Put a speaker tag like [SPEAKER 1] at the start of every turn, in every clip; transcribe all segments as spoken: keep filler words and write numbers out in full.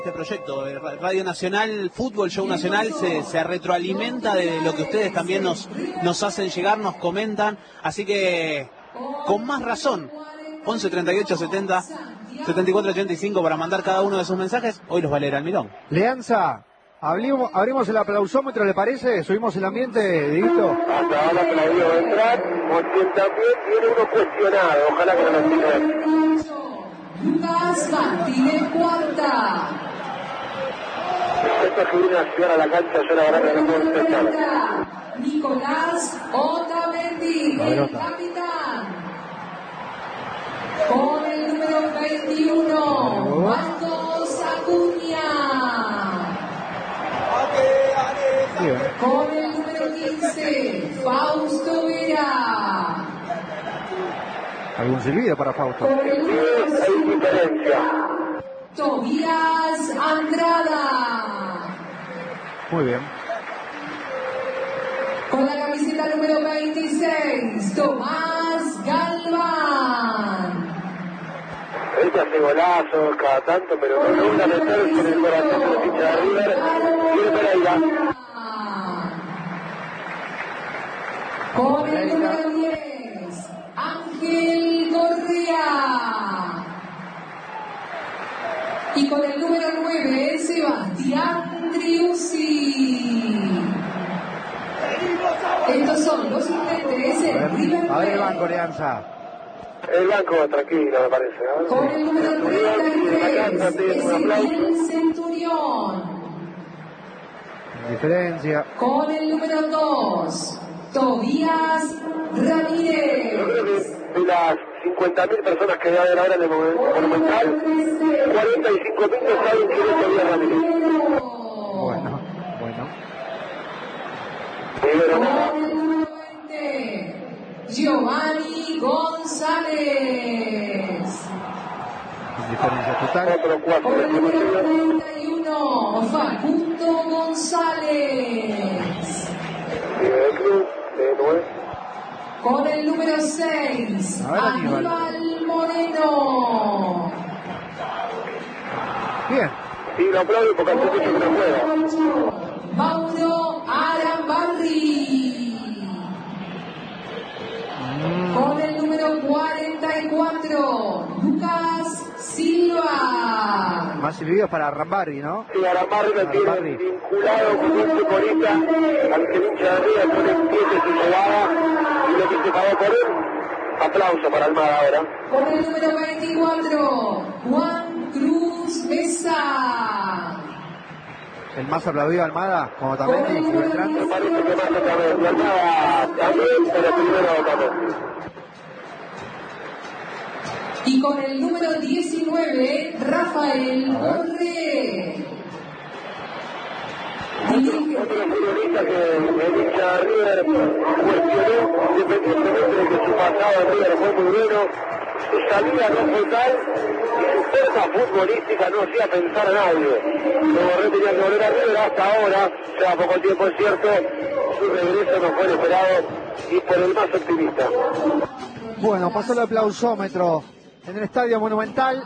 [SPEAKER 1] Este proyecto, Radio Nacional, Fútbol Show Nacional, se, se retroalimenta de lo que ustedes también nos, nos hacen llegar, nos comentan, así que con más razón, once treinta y ocho setenta setenta y cuatro ochenta y cinco para mandar cada uno de sus mensajes, hoy los va a leer Almirón.
[SPEAKER 2] Leanza, abrimos, abrimos el aplausómetro, ¿le parece? ¿Subimos el ambiente, Dieguito?
[SPEAKER 3] Hasta ahora aplaudió entrar, como quien también tiene uno cuestionado, ojalá que no lo siga.
[SPEAKER 4] Lucas Martínez Cuarta.
[SPEAKER 3] Estos que vienen a ayudar a la cancha, yo la verdad que no puedo empezar.
[SPEAKER 4] Nicolás Otamendi, el capitán. Con el número veintiuno, Marcos Acuña. Con el número quince, Fausto Vera.
[SPEAKER 2] ¿Algún silbido para Fausto?
[SPEAKER 4] Con el número
[SPEAKER 3] Hay diferencia.
[SPEAKER 4] Tobías Andrada.
[SPEAKER 2] Muy bien.
[SPEAKER 4] Con la camiseta número veintiséis, Tomás Galván.
[SPEAKER 3] Este hace golazos cada tanto, pero no logra meterse en el corazón de los hinchas de River. Tiene Pereira.
[SPEAKER 4] Con el número diez, Ángel Correa. Y con el número nueve, Sebastián Driussi. Estos son los suplentes en River
[SPEAKER 2] A ver el
[SPEAKER 4] Plate.
[SPEAKER 2] banco, Leanza.
[SPEAKER 3] El banco tranquilo, me parece. ¿No?
[SPEAKER 4] Con el número treinta y tres, Ezequiel Centurión.
[SPEAKER 2] Diferencia.
[SPEAKER 4] Con el número dos, Tobías
[SPEAKER 3] Yo creo
[SPEAKER 4] Ramírez.
[SPEAKER 3] que de las cincuenta mil personas que va a haber ahora en el Monumental, cuarenta y cinco mil no saben quién es Tobías Ramírez.
[SPEAKER 2] Bueno, bueno.
[SPEAKER 3] Pero
[SPEAKER 4] Con
[SPEAKER 3] nada.
[SPEAKER 4] el número veinte, Giovanni González.
[SPEAKER 2] Diferencia total.
[SPEAKER 3] Otro cuatro
[SPEAKER 4] Con el número
[SPEAKER 3] desconocido.
[SPEAKER 4] treinta y uno, Facundo González.
[SPEAKER 3] El club de nueve.
[SPEAKER 4] Con el número seis,
[SPEAKER 2] A ver, Aníbal.
[SPEAKER 4] Aníbal Moreno.
[SPEAKER 2] Bien.
[SPEAKER 3] Sí, lo aplaudo porque hace mucho que no juega.
[SPEAKER 4] Mauro Arambarri. Con el número cuarenta y cuatro, Lucas Silva.
[SPEAKER 2] Más silbidos para Rambarri, ¿no?
[SPEAKER 3] Sí, Aramarri lo tiene
[SPEAKER 2] Aramarri.
[SPEAKER 3] vinculado con un futbolista al que el hincha de River pone en pie su jugada y lo que se pagó por él. Aplauso para Almada ahora.
[SPEAKER 4] Con el número veinticuatro, Juan Cruz Mesa.
[SPEAKER 2] El más aplaudido Almada, como
[SPEAKER 4] Con
[SPEAKER 2] también
[SPEAKER 4] el
[SPEAKER 2] y
[SPEAKER 4] número
[SPEAKER 2] Beltrán.
[SPEAKER 3] Me parece que más otra vez. Y Almada también, pero primero también.
[SPEAKER 4] Y con el número diecinueve, Rafael Borré. Dirige-
[SPEAKER 3] Otro futbolista que el hincha de River cuestionó, independientemente de que su pasado en River fue muy bueno, su salida no fue tal y su fuerza futbolística no hacía pensar a nadie. Pero Borré tenía que volver a River hasta ahora, lleva poco tiempo es cierto, su regreso no fue el esperado y por el más optimista.
[SPEAKER 2] Bueno, pasó el aplausómetro en el Estadio Monumental.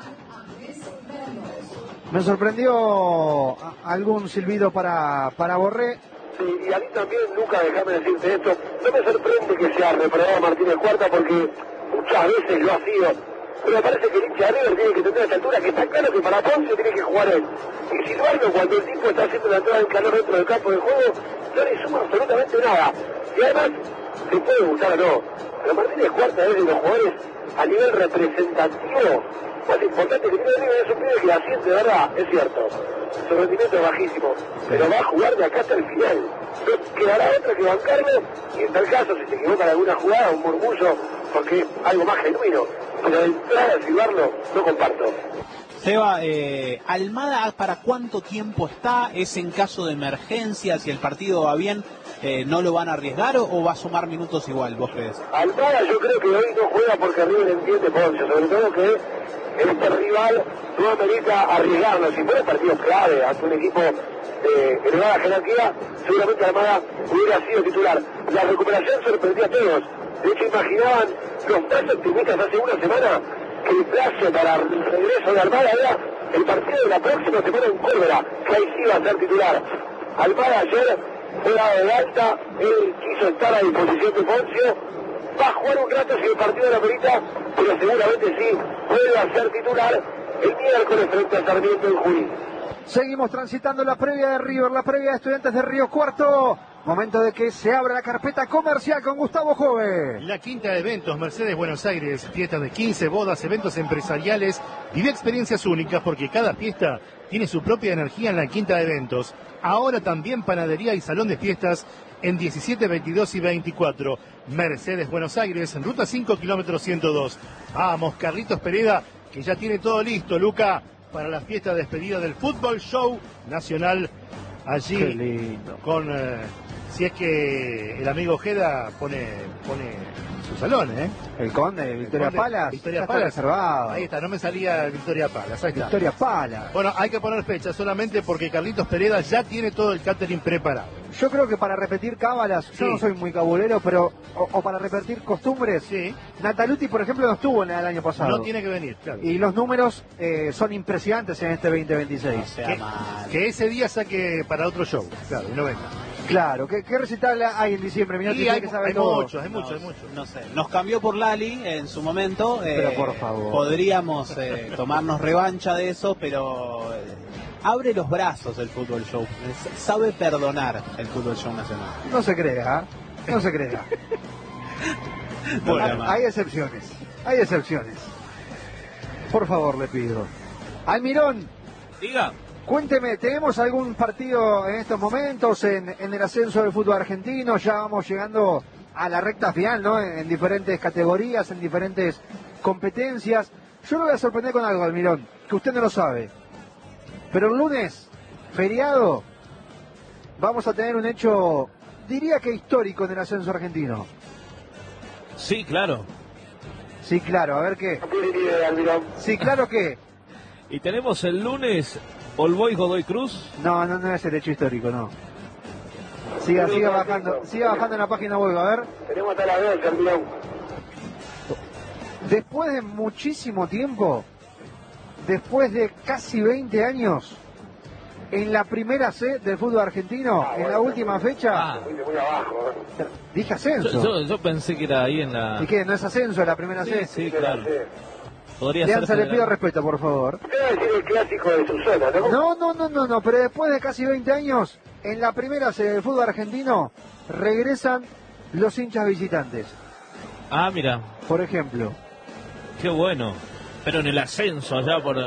[SPEAKER 2] Me sorprendió a- algún silbido para, para Borré.
[SPEAKER 3] Sí, y a mí también, Lucas, déjame decirte esto, no me sorprende que sea reprobado Martínez Cuarta porque muchas veces lo ha sido, pero me parece que el hincha de River tiene que tener a esta altura que está claro que para Ponce tiene que jugar él. Y sin embargo, cuando el tipo está haciendo la entrada en calor dentro del campo de juego, no le suma absolutamente nada. Y además, se puede gustar o no, pero Martínez Cuarta es de los jugadores a nivel representativo más importante que tiene River, es un pibe que asciende, de verdad, es cierto. Su rendimiento es bajísimo, pero va a jugar de acá hasta el final. No quedará otra que bancarlo, y en tal caso, si se equivoca en alguna jugada, un murmullo, porque es algo más genuino. Pero de entrada a silbarlo, no comparto.
[SPEAKER 1] Seba, eh, Almada, ¿para cuánto tiempo está? ¿Es en caso de emergencia? Si el partido va bien, eh, ¿no lo van a arriesgar o, o va a sumar minutos igual, vos crees?
[SPEAKER 3] Almada yo creo que hoy no juega porque River entiende Ponce, sobre todo que este rival no amerita arriesgarlo. Si fuera un partido clave ante un equipo de elevada jerarquía, seguramente Almada hubiera sido titular. La recuperación sorprendió a todos. De hecho, imaginaban los más optimistas hace una semana que el plazo para el regreso de Almada era el partido de la próxima semana en Córdoba, que ahí sí va a ser titular. Almada ayer fue dado de alta, él quiso estar a disposición de Poncio, va a jugar un rato sin el partido de la Perita, pero seguramente sí vuelve a ser titular el miércoles frente a Sarmiento en Junín.
[SPEAKER 2] Seguimos transitando la previa de River, la previa de Estudiantes de Río Cuarto. Momento de que se abra la carpeta comercial con Gustavo Jove.
[SPEAKER 5] La quinta de eventos Mercedes Buenos Aires, fiestas de quince, bodas, eventos empresariales. Vive experiencias únicas porque cada fiesta tiene su propia energía en la quinta de eventos. Ahora también panadería y salón de fiestas en diecisiete, veintidós y veinticuatro. Mercedes Buenos Aires, en ruta cinco, kilómetro ciento dos. Vamos, Carlitos Pereda, que ya tiene todo listo, Luca, para la fiesta de despedida del Fútbol Show Nacional. Allí,
[SPEAKER 2] qué lindo.
[SPEAKER 5] Con, eh, si es que el amigo Ojeda pone, pone su salón, ¿eh?
[SPEAKER 2] El Conde, Victoria
[SPEAKER 5] Conde,
[SPEAKER 2] Palas.
[SPEAKER 5] Victoria
[SPEAKER 2] ya está
[SPEAKER 5] Palas.
[SPEAKER 2] reservado.
[SPEAKER 5] Ahí está, no me salía Victoria Palas, ahí está.
[SPEAKER 2] Victoria Palas.
[SPEAKER 5] Bueno, hay que poner fecha solamente porque Carlitos Pereda ya tiene todo el catering preparado.
[SPEAKER 2] Yo creo que para repetir cábalas,
[SPEAKER 5] Sí.
[SPEAKER 2] yo no soy muy cabulero, pero, o, o para repetir costumbres,
[SPEAKER 5] Sí,
[SPEAKER 2] Nataluti, por ejemplo, no estuvo en el año pasado.
[SPEAKER 5] no tiene que venir, claro.
[SPEAKER 2] Y los números eh, son impresionantes en este veinte
[SPEAKER 1] No
[SPEAKER 2] veintiséis.
[SPEAKER 1] sea
[SPEAKER 5] Que,
[SPEAKER 1] mal.
[SPEAKER 5] que ese día saque para otro show, claro, y no venga.
[SPEAKER 2] Claro, ¿qué, qué recital hay en diciembre? Minotti,
[SPEAKER 5] Y
[SPEAKER 2] usted
[SPEAKER 5] hay,
[SPEAKER 2] que sabe
[SPEAKER 5] hay
[SPEAKER 2] todo.
[SPEAKER 5] muchos, hay muchos, hay muchos.
[SPEAKER 1] No sé, nos cambió por Lali en su momento.
[SPEAKER 2] Pero
[SPEAKER 1] eh,
[SPEAKER 2] por favor.
[SPEAKER 1] Podríamos eh, tomarnos revancha de eso, pero eh, abre los brazos el Fútbol Show. S- Sabe perdonar el Fútbol Show Nacional.
[SPEAKER 2] No se crea, ¿eh? No se crea.
[SPEAKER 1] Bueno,
[SPEAKER 2] hay, hay excepciones, hay excepciones. Por favor, le pido. Almirón,
[SPEAKER 1] diga.
[SPEAKER 2] cuénteme, ¿tenemos algún partido en estos momentos en, en el ascenso del fútbol argentino? Ya vamos llegando a la recta final, ¿no? En, en diferentes categorías, en diferentes competencias. Yo lo voy a sorprender con algo, Almirón, que usted no lo sabe. Pero el lunes, feriado, vamos a tener un hecho, diría que histórico en el ascenso argentino.
[SPEAKER 6] Sí, claro.
[SPEAKER 2] Sí, claro, a ver qué.
[SPEAKER 3] No tiene ni idea, Almirón.
[SPEAKER 2] Sí, claro que.
[SPEAKER 6] Y tenemos el lunes All Boys Godoy Cruz.
[SPEAKER 2] No, no, no es el hecho histórico, no. Siga, siga bajando, siga bajando en la página web, a ver.
[SPEAKER 3] Tenemos hasta la vez, Almirón.
[SPEAKER 2] Después de muchísimo tiempo, después de casi veinte años, en la primera C del fútbol argentino, en la última fecha,
[SPEAKER 6] Ah,
[SPEAKER 3] Muy, muy abajo, ¿eh?
[SPEAKER 2] dije
[SPEAKER 6] yo,
[SPEAKER 2] ascenso.
[SPEAKER 6] yo, yo pensé que era ahí en la...
[SPEAKER 2] ¿Y qué? ¿No es ascenso la primera
[SPEAKER 6] Sí,
[SPEAKER 2] C?
[SPEAKER 6] sí,
[SPEAKER 3] Sí,
[SPEAKER 6] claro.
[SPEAKER 3] sí.
[SPEAKER 6] Podría
[SPEAKER 2] Leanza,
[SPEAKER 6] ser.
[SPEAKER 2] le pido respeto, por favor.
[SPEAKER 3] Usted va a decir el clásico de su zona, ¿no?
[SPEAKER 2] No, no, no, no, no, pero después de casi veinte años, en la primera C del fútbol argentino, regresan los hinchas visitantes.
[SPEAKER 6] Ah, mira,
[SPEAKER 2] Por ejemplo,
[SPEAKER 6] qué bueno. Pero en el ascenso allá por...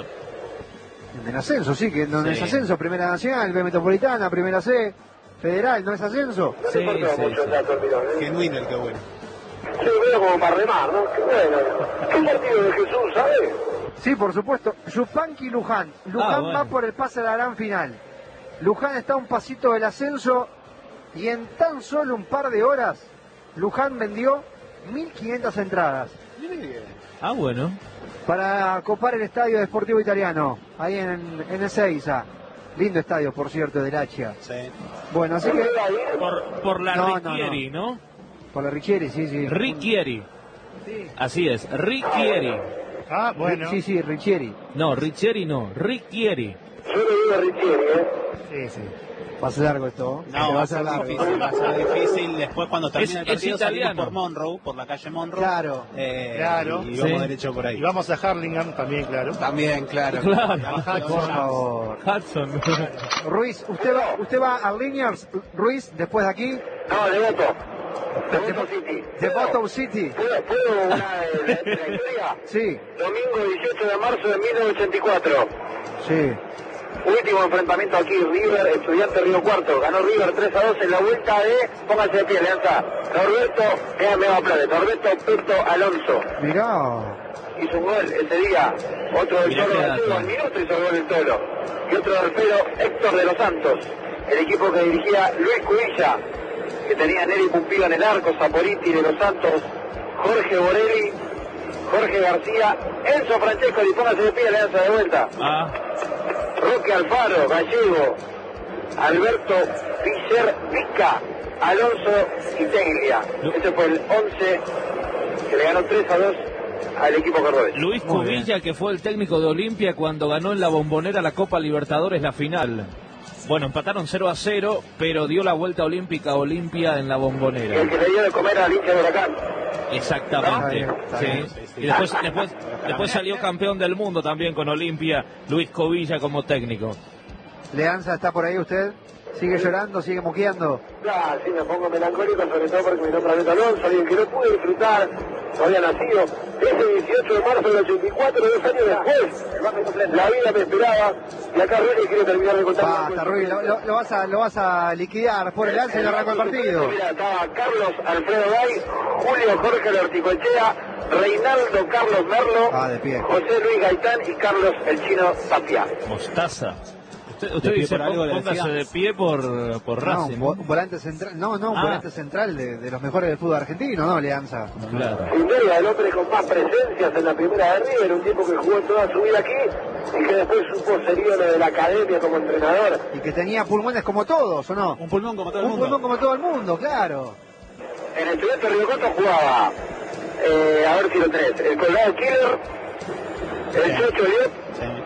[SPEAKER 2] en el ascenso, sí, que no
[SPEAKER 6] Sí.
[SPEAKER 2] es ascenso, Primera Nacional, B Metropolitana, Primera C, Federal, ¿no es ascenso?
[SPEAKER 3] No
[SPEAKER 6] Sí,
[SPEAKER 3] te importa
[SPEAKER 6] sí,
[SPEAKER 3] mucho
[SPEAKER 6] sí.
[SPEAKER 3] el dato, Almirón, ¿eh?
[SPEAKER 1] Genuino el que bueno.
[SPEAKER 3] Yo lo veo como para remar, ¿no? Qué bueno. ¿Qué partido de Jesús, sabe?
[SPEAKER 2] Sí, por supuesto. Yupanqui Luján. Luján
[SPEAKER 6] Ah, bueno.
[SPEAKER 2] va por el pase a la gran final. Luján está a un pasito del ascenso y en tan solo un par de horas, Luján vendió mil quinientas entradas
[SPEAKER 6] Ah, bueno.
[SPEAKER 2] para copar el estadio de Sportivo Italiano, ahí en, en Ezeiza. Lindo estadio, por cierto, del Achia.
[SPEAKER 1] Sí.
[SPEAKER 2] Bueno, así que...
[SPEAKER 6] Por, por la
[SPEAKER 2] No, no,
[SPEAKER 6] Ricchieri, ¿no?
[SPEAKER 2] Por la Richieri, sí, sí.
[SPEAKER 6] Ricchieri.
[SPEAKER 2] Sí.
[SPEAKER 6] Así es, Ricchieri.
[SPEAKER 5] Ah, bueno.
[SPEAKER 2] Sí, sí, Richieri.
[SPEAKER 6] No, Ricchieri no, Ricchieri.
[SPEAKER 3] Yo le digo a Richieri, ¿eh?
[SPEAKER 5] Sí, sí.
[SPEAKER 2] Va a ser largo esto.
[SPEAKER 1] No, va a ser difícil, va a ser difícil. Después cuando termine
[SPEAKER 6] Es-
[SPEAKER 1] el
[SPEAKER 6] es
[SPEAKER 1] partido salimos
[SPEAKER 6] italiano.
[SPEAKER 1] por Monroe, por la calle Monroe.
[SPEAKER 2] Claro.
[SPEAKER 1] Eh,
[SPEAKER 5] Claro.
[SPEAKER 1] Y vamos
[SPEAKER 6] Sí.
[SPEAKER 1] derecho por ahí.
[SPEAKER 5] Y vamos a Harlingham también, claro.
[SPEAKER 1] También, claro.
[SPEAKER 6] Claro.
[SPEAKER 2] Por favor.
[SPEAKER 6] Hudson.
[SPEAKER 2] Ruiz, ¿usted va, usted va a Liniers, Ruiz, después de aquí?
[SPEAKER 3] No, de voto. De voto City.
[SPEAKER 2] De Boston City.
[SPEAKER 3] ¿Puedo, ¿Puedo una de la, de la historia?
[SPEAKER 2] Sí,
[SPEAKER 3] Domingo dieciocho de marzo de mil novecientos ochenta y cuatro.
[SPEAKER 2] sí.
[SPEAKER 3] Último enfrentamiento aquí, River, Estudiante Río Cuarto. Ganó River tres a dos en la vuelta de, pónganse de pie, Leanza. Norberto, déjame aplaudir, Norberto Peto Alonso.
[SPEAKER 2] Mirá.
[SPEAKER 3] Hizo un gol ese día. Otro del
[SPEAKER 6] Mirá
[SPEAKER 3] Toro
[SPEAKER 6] qué
[SPEAKER 3] del
[SPEAKER 6] dato.
[SPEAKER 3] Toro al minuto hizo el gol del Toro. Y otro del Pedro, Héctor de los Santos. El equipo que dirigía Luis Cubilla, que tenía Neri Pumpido en el arco, Saporiti de los Santos, Jorge Borelli, Jorge García, Enzo Francesco, y póngase de pie, Leanza de vuelta.
[SPEAKER 6] Ah,
[SPEAKER 3] Roque Alfaro, Gallego, Alberto Fischer, Vica, Alonso y Teglia. Ese fue el once que le ganó tres a dos al equipo cordobés.
[SPEAKER 6] Luis Cubilla, que fue el técnico de Olimpia cuando ganó en la Bombonera la Copa Libertadores la final. Bueno, empataron cero a cero, pero dio la vuelta olímpica a Olimpia en la Bombonera.
[SPEAKER 3] El que le dio de comer al hincha de Huracán.
[SPEAKER 6] Exactamente,
[SPEAKER 2] ¿No?
[SPEAKER 6] sí. Y después, después, después salió campeón del mundo también con Olimpia, Luis Cubilla como técnico.
[SPEAKER 2] Leanza, ¿está por ahí usted? ¿Sigue llorando? ¿Sigue moqueando?
[SPEAKER 3] Ah, sí, me pongo melancólico, sobre todo porque mi nombre es Beto Alonso, alguien que no pude disfrutar, no había nacido. Ese dieciocho de marzo del ochenta y cuatro, dos años después, la vida me esperaba, y acá Rui quiere terminar de contar.
[SPEAKER 2] Basta, Ruiz, lo, lo- lo vas a, lo vas a liquidar por el lance y le arrancó el partido.
[SPEAKER 3] Mira, estaba Carlos Alfredo Gay, Julio Jorge Lorticochea, Reinaldo Carlos Merlo,
[SPEAKER 2] Ah, de pie.
[SPEAKER 3] José Luis Gaitán y Carlos el Chino Tapia.
[SPEAKER 6] Mostaza. Usted, usted
[SPEAKER 1] De pie
[SPEAKER 6] dice,
[SPEAKER 1] por algo, le
[SPEAKER 6] póngase
[SPEAKER 1] decía.
[SPEAKER 6] de pie por, por
[SPEAKER 2] No,
[SPEAKER 6] Racing.
[SPEAKER 2] un vo- un volante central, no, no, un
[SPEAKER 6] Ah.
[SPEAKER 2] volante central de, de los mejores del fútbol argentino, ¿no, Leanza?
[SPEAKER 6] Claro.
[SPEAKER 3] Sin duda, el hombre con más presencias en la primera de River, un tipo que jugó toda su vida aquí y que después supo ser ídolo de la academia como entrenador.
[SPEAKER 2] Y que tenía pulmones como todos, ¿o no?
[SPEAKER 1] Un pulmón como todo el
[SPEAKER 2] Un
[SPEAKER 1] mundo.
[SPEAKER 2] pulmón como todo el mundo, claro.
[SPEAKER 3] En el Estudiantes Río Cuarto jugaba, eh, a ver si lo tenés, el Colgado Killer, el Chocho Liot,
[SPEAKER 1] Sí.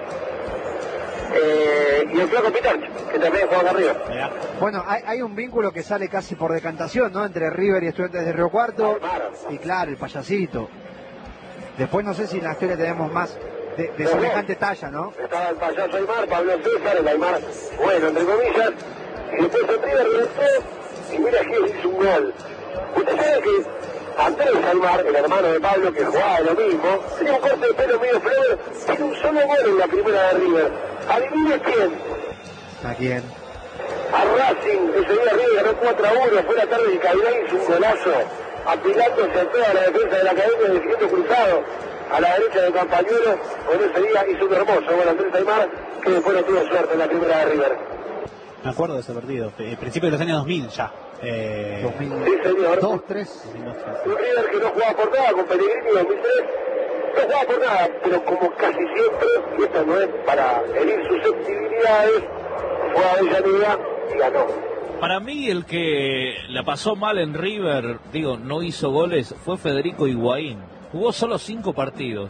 [SPEAKER 3] eh, y el Flaco Pitarch, que también jugaba acá arriba.
[SPEAKER 1] Mirá.
[SPEAKER 2] Bueno, hay, hay un vínculo que sale casi por decantación, ¿no? Entre River y Estudiantes de Río Cuarto. Y claro, el payasito. Después no sé si en la historia tenemos más de, de semejante talla, ¿no?
[SPEAKER 3] Estaba el payaso Aymar, Pablo César, el Aymar, bueno, entre comillas, y después el River reventó, y mira que hizo un gol. Usted sabe que Andrés Aymar, el hermano de Pablo, que jugaba lo mismo, tenía un corte de pelo medio flor, tiene un solo gol en la primera de River. Adivine quién.
[SPEAKER 2] ¿A quién?
[SPEAKER 3] A Racing, ese día River ganó cuatro a uno, fue la tarde de Cabilá, hizo un golazo, apilándose a toda la defensa de la academia de Figueto Cruzado, a la derecha de Campañuelo, con ese día hizo un hermoso gol Andrés Aymar, que después no tuvo suerte en la primera de River.
[SPEAKER 1] Me acuerdo de ese partido, eh, principio de los años dos mil ya. Eh,
[SPEAKER 2] dos mil
[SPEAKER 3] Sí, señor.
[SPEAKER 2] dos, tres.
[SPEAKER 3] Un River que no jugaba por nada, con Pellegrini en dos mil tres, no jugaba por nada, pero como casi siempre, y esto no es para herir susceptibilidades, fue a Avellaneda y ganó.
[SPEAKER 6] Para mí el que la pasó mal en River, digo, no hizo goles, fue Federico Higuaín. Jugó solo cinco partidos.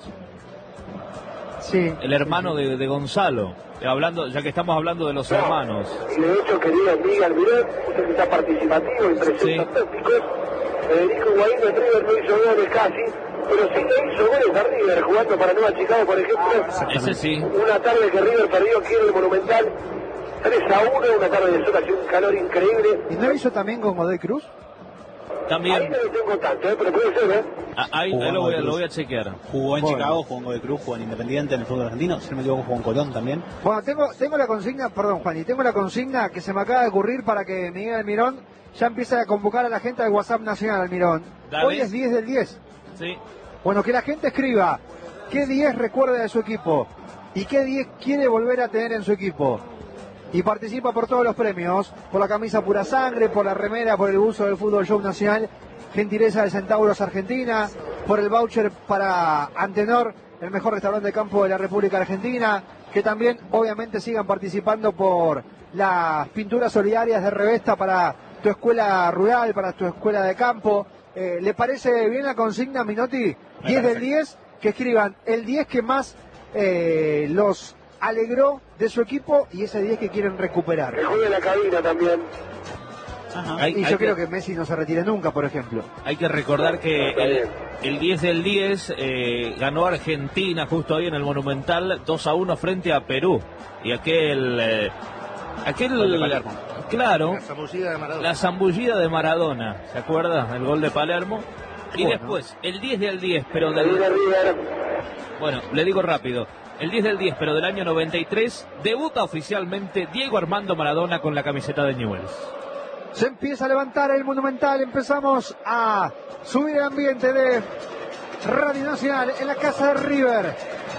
[SPEAKER 2] Sí.
[SPEAKER 6] El hermano de, de Gonzalo. Eh, Hablando, ya que estamos hablando de los
[SPEAKER 3] No,
[SPEAKER 6] hermanos.
[SPEAKER 3] Y de hecho, querido Miguel Almirón, usted que está participativo y presenta
[SPEAKER 6] Sí.
[SPEAKER 3] tópicos, Federico Higuaín de River no hizo goles casi, pero sí le hizo goles a River, jugando para Nueva Chicago, por ejemplo.
[SPEAKER 6] Ese sí.
[SPEAKER 3] Una tarde que River perdió aquí en el Monumental, tres a uno, una tarde de sol, hacía un calor increíble.
[SPEAKER 2] ¿Y no hizo también con Godoy Cruz?
[SPEAKER 3] Ahí
[SPEAKER 6] También.
[SPEAKER 3] no lo tengo tanto, ¿eh? Pero puede ser, ¿eh?
[SPEAKER 6] Ah, Ahí, ahí lo, voy a, lo voy a chequear.
[SPEAKER 1] Jugó en
[SPEAKER 2] Bueno.
[SPEAKER 1] Chicago, jugó en Godoy Cruz, jugó en Independiente, en el fútbol argentino. Si no me equivoco, jugó en Colón también.
[SPEAKER 2] Bueno, tengo, tengo la consigna, perdón Juan, y tengo la consigna que se me acaba de ocurrir para que Miguel Almirón ya empiece a convocar a la gente al WhatsApp Nacional, Almirón.
[SPEAKER 6] Dale.
[SPEAKER 2] Hoy es diez del diez.
[SPEAKER 6] Sí.
[SPEAKER 2] Bueno, que la gente escriba qué diez recuerda de su equipo y qué diez quiere volver a tener en su equipo. Y participa por todos los premios, por la camisa Pura Sangre, por la remera, por el buzo del Fútbol Show Nacional, gentileza de Centauros Argentina, por el voucher para Antenor, el mejor restaurante de campo de la República Argentina, que también obviamente sigan participando por las pinturas solidarias de Revesta para tu escuela rural, para tu escuela de campo. Eh, ¿Le parece bien la consigna, Minotti? diez del diez, que escriban el diez que más eh, los alegró de su equipo y ese diez que quieren recuperar.
[SPEAKER 3] Que juegue en la cabina también.
[SPEAKER 1] Ajá.
[SPEAKER 6] Hay,
[SPEAKER 2] Y
[SPEAKER 6] hay
[SPEAKER 2] yo
[SPEAKER 6] que,
[SPEAKER 2] creo que Messi no se retire nunca, por ejemplo.
[SPEAKER 6] hay que recordar que el, el diez del diez eh, ganó Argentina justo ahí en el Monumental dos a uno frente a Perú. Y aquel... eh, aquel
[SPEAKER 1] Gol de Palermo.
[SPEAKER 6] Claro,
[SPEAKER 5] La zambullida de Maradona.
[SPEAKER 6] la zambullida de Maradona, ¿se acuerda? El gol de Palermo. Y
[SPEAKER 2] Bueno.
[SPEAKER 6] después, el diez del diez, pero
[SPEAKER 3] Que viene
[SPEAKER 6] del...
[SPEAKER 3] River.
[SPEAKER 6] Bueno, le digo rápido. El diez del diez, pero del año noventa y tres, debuta oficialmente Diego Armando Maradona con la camiseta de Newell's.
[SPEAKER 2] Se empieza a levantar el Monumental, empezamos a subir el ambiente de Radio Nacional en la casa de River.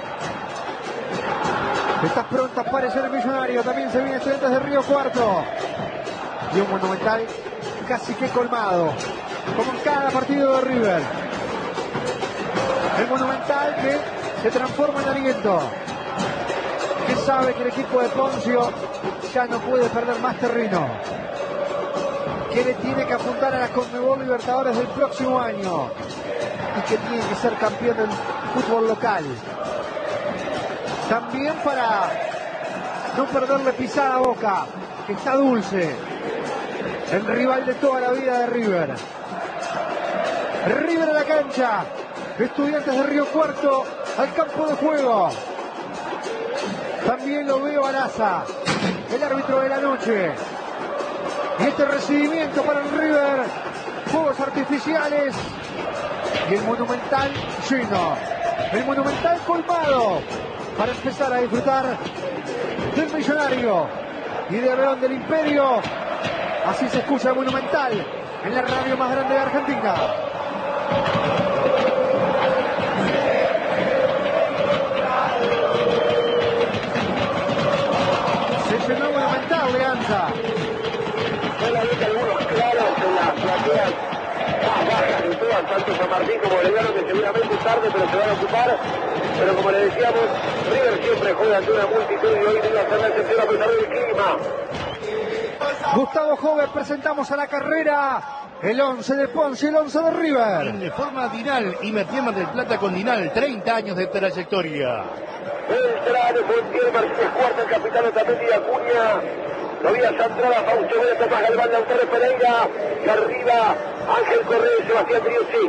[SPEAKER 2] Está pronto a aparecer el Millonario, también se viene Estudiantes de Río Cuarto. Y un Monumental casi que colmado, como en cada partido de River. El Monumental que se transforma en aliento, que sabe que el equipo de Poncio ya no puede perder más terreno, que le tiene que apuntar a la Conmebol Libertadores del próximo año y que tiene que ser campeón del fútbol local. También para no perderle pisada a Boca, que está dulce, el rival de toda la vida de River. River a la cancha, Estudiantes de Río Cuarto al campo de juego. También lo veo a Araza, el árbitro de la noche. Y este recibimiento para el River, fuegos artificiales y el Monumental lleno, el Monumental colmado para empezar a disfrutar del Millonario y del León del Imperio. Así se escucha el Monumental en la radio más grande de Argentina. Se llenó el Monumental, Leanza.
[SPEAKER 3] Solamente algunos claros en las plateas más bajas de todas, tanto San Martín como Belgrano, que seguramente es tarde, pero se van a ocupar. Pero como le decíamos, River siempre juega ante una multitud y hoy debe hacer la excepción a pesar del clima.
[SPEAKER 2] Gustavo Jove, presentamos a la carrera el once de Ponce y el once de River.
[SPEAKER 5] En forma Dinal y Mertier Mar del Plata con Dinal, treinta años de trayectoria.
[SPEAKER 3] Beltrán, Montiel, Martínez Cuarta, el capitán Otamendi y Acuña. Tobias Andrada, Fausto Vélez, Tomás Galván, Lautaro Pereira. Y arriba, Ángel Correa y Sebastián Driussi.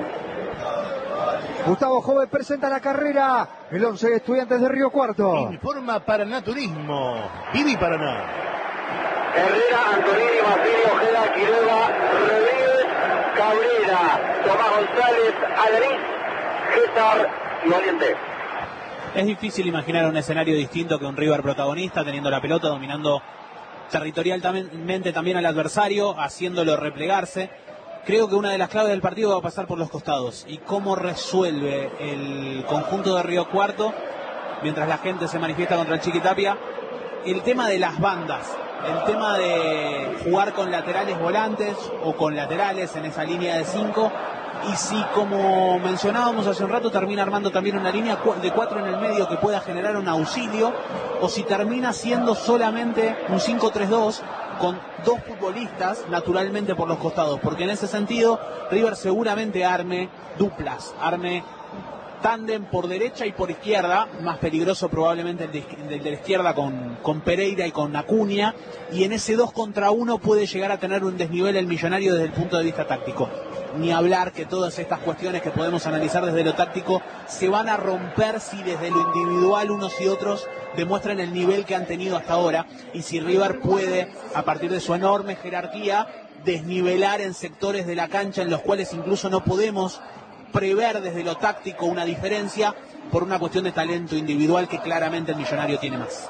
[SPEAKER 2] Gustavo Jove presenta la carrera el once de Estudiantes de Río Cuarto.
[SPEAKER 5] Informa Paraná Turismo. Vivi Paraná.
[SPEAKER 3] Herrera, Antonini, Martínez, Ojeda, Quiroga, Rodríguez, Cabrera, Tomás González, Adriz, César y Valiente.
[SPEAKER 1] Es difícil imaginar un escenario distinto que un River protagonista, teniendo la pelota, dominando territorialmente también al adversario, haciéndolo replegarse. Creo que una de las claves del partido va a pasar por los costados y cómo resuelve el conjunto de Río Cuarto, mientras la gente se manifiesta contra el Chiquitapia, el tema de las bandas, el tema de jugar con laterales volantes o con laterales en esa línea de cinco. Y si, como mencionábamos hace un rato, termina armando también una línea de cuatro en el medio que pueda generar un auxilio, o si termina siendo solamente un cinco tres dos con dos futbolistas naturalmente por los costados, porque en ese sentido River seguramente arme duplas, arme tándem por derecha y por izquierda, más peligroso probablemente el de, el de la izquierda con, con Pereira y con Acuña, y en ese dos contra uno puede llegar a tener un desnivel el Millonario desde el punto de vista táctico. Ni hablar que todas estas cuestiones que podemos analizar desde lo táctico se van a romper si desde lo individual unos y otros demuestran el nivel que han tenido hasta ahora, y si River puede, a partir de su enorme jerarquía, desnivelar en sectores de la cancha en los cuales incluso no podemos prever desde lo táctico una diferencia por una cuestión de talento individual que claramente el Millonario tiene más.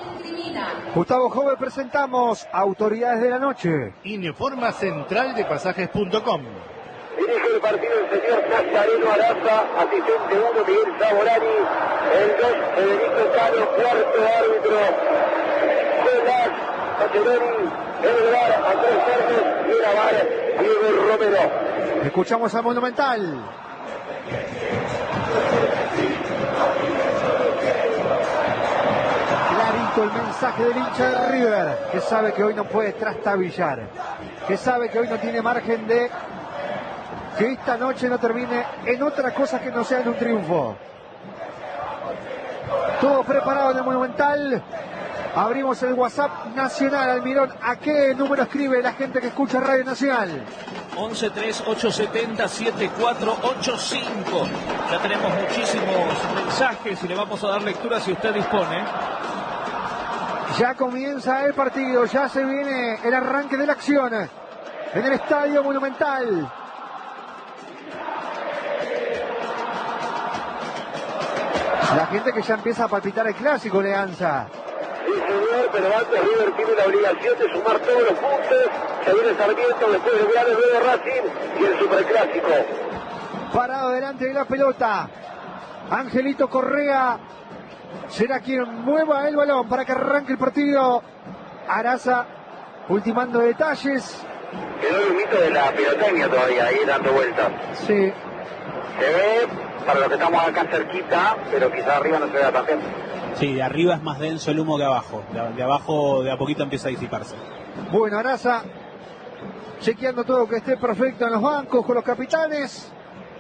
[SPEAKER 2] Gustavo Jove, presentamos Autoridades de la Noche.
[SPEAKER 5] Informa central de pasajes punto com.
[SPEAKER 3] Dirige el partido el señor Nazareno Araza, asistente uno Miguel Saborani, el dos Federico Cano, cuarto árbitro Colas, Angeloni, el bar Andrés Fernández y el avar Diego Romero.
[SPEAKER 2] Escuchamos al Monumental. Clarito el mensaje del hincha de River, que sabe que hoy no puede trastabillar, que sabe que hoy no tiene margen de que esta noche no termine en otra cosa que no sea en un triunfo. Todo preparado en el Monumental. Abrimos el WhatsApp nacional, Almirón. ¿A qué número escribe la gente que escucha Radio Nacional?
[SPEAKER 6] once tres ocho siete cero siete cuatro ocho cinco. Ya tenemos muchísimos mensajes y le vamos a dar lectura si usted dispone.
[SPEAKER 2] Ya comienza el partido, ya se viene el arranque de la acción en el Estadio Monumental. La gente que ya empieza a palpitar el clásico, Leanza.
[SPEAKER 3] Sí, señor, pero antes River tiene la obligación de sumar todos los puntos. Se viene Sarmiento, después de Belgrano, de Racing y el Superclásico.
[SPEAKER 2] Parado delante de la pelota, Angelito Correa será quien mueva el balón para que arranque el partido. Araza ultimando detalles.
[SPEAKER 3] Quedó el mito de la pirotecnia todavía ahí dando vueltas.
[SPEAKER 2] Sí.
[SPEAKER 3] Se ve para los que estamos acá cerquita, pero quizás arriba no se vea tan bien.
[SPEAKER 1] Sí, de arriba es más denso el humo que abajo. De, de abajo de a poquito empieza a disiparse.
[SPEAKER 2] Bueno, Araza chequeando todo que esté perfecto en los bancos con los capitanes,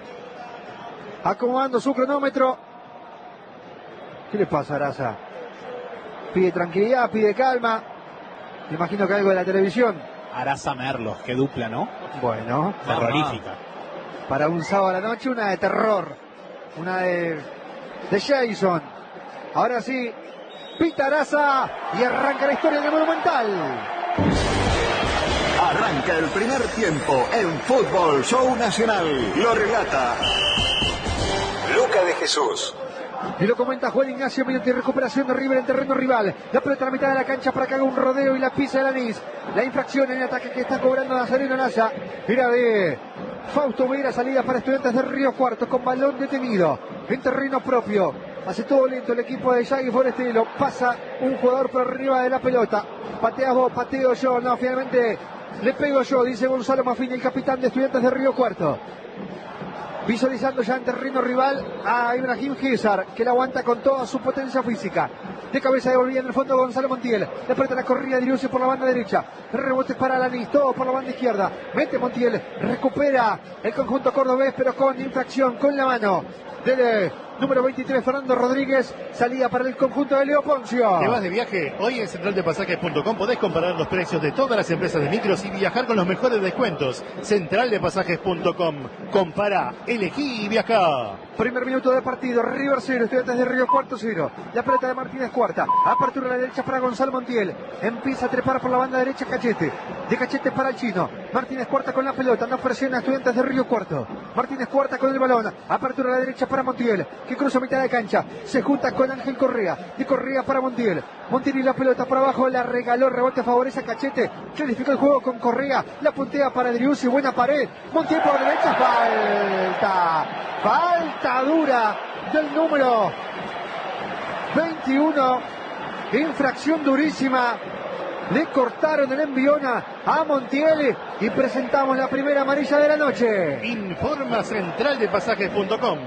[SPEAKER 2] acomodando su cronómetro. ¿Qué le pasa a Araza? Pide tranquilidad, pide calma. Me imagino que algo de la televisión.
[SPEAKER 1] Araza Merlos, qué dupla, ¿no?
[SPEAKER 2] Bueno,
[SPEAKER 1] terrorífica.
[SPEAKER 2] Para un sábado a la noche, una de terror, una de, de Jason. Ahora sí, pita Araza y arranca la historia del Monumental.
[SPEAKER 7] Arranca el primer tiempo en Fútbol Show Nacional. Lo relata Luca de Jesús.
[SPEAKER 2] Y lo comenta Juan Ignacio Minuti, recuperación de River en terreno rival. La pelota a la mitad de la cancha para que haga un rodeo y la pisa el anís. La infracción en el ataque que está cobrando Nazareno Naya. Mira de Fausto Vera, salida para Estudiantes de Río Cuarto con balón detenido en terreno propio. Hace todo lento el equipo de Yagui Forestelo. Pasa un jugador por arriba de la pelota. Pateas vos, pateo yo. No, finalmente le pego yo, dice Gonzalo Mafini, el capitán de Estudiantes de Río Cuarto. Visualizando ya en terreno rival a Ibrahim Gizar, que la aguanta con toda su potencia física. De cabeza devolvía en el fondo Gonzalo Montiel. Le aprieta la corrida de Driussi por la banda derecha. Rebote para Alanis, todo por la banda izquierda. Mete Montiel, recupera el conjunto cordobés, pero con infracción, con la mano del número veintitrés, Fernando Rodríguez. Salida para el conjunto de Leo Poncio.
[SPEAKER 5] ¿Te vas de viaje? Hoy en central de pasajes punto com podés comparar los precios de todas las empresas de micros y viajar con los mejores descuentos. central de pasajes punto com. Compara, elegí y viaja.
[SPEAKER 2] Primer minuto de partido, River cero, Estudiantes de Río Cuarto cero. La pelota de Martínez Cuarta, apertura a la derecha para Gonzalo Montiel. Empieza a trepar por la banda derecha Cachete. De Cachete para el chino. Martínez Cuarta con la pelota, no presiona a Estudiantes de Río Cuarto. Martínez Cuarta con el balón, apertura a la derecha para Montiel, que cruza mitad de cancha. Se junta con Ángel Correa. De Correa para Montiel. Montiel y la pelota para abajo, la regaló, rebote favorece a Cachete. Clarificó el juego con Correa. La puntea para Driussi, buena pared. Montiel por derecha, falta. Falta dura del número veintiuno. Infracción durísima. Le cortaron el envión a Montiel y presentamos la primera amarilla de la noche.
[SPEAKER 5] Informa central de pasajes punto com.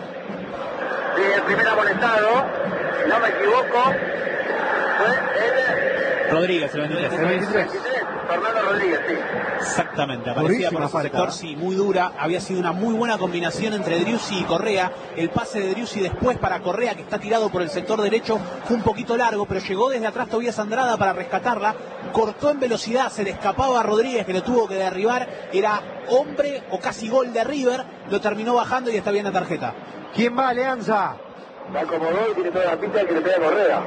[SPEAKER 3] Sí, el primer amonestado, si no me equivoco, fue el
[SPEAKER 1] Rodríguez, el veintitrés.
[SPEAKER 2] El veintitrés.
[SPEAKER 3] Fernando Rodríguez, sí.
[SPEAKER 1] Exactamente, aparecía por ese sector, sí, muy dura. Había sido una muy buena combinación entre Driussi y Correa. El pase de Driussi después para Correa, que está tirado por el sector derecho, fue un poquito largo, pero llegó desde atrás Tobías Andrada para rescatarla. Cortó en velocidad, se le escapaba a Rodríguez, que lo tuvo que derribar. Era hombre o casi gol de River. Lo terminó bajando y está bien la tarjeta.
[SPEAKER 2] ¿Quién va, Alianza?
[SPEAKER 3] La acomodó y tiene toda la pinta de que le pega a Correa.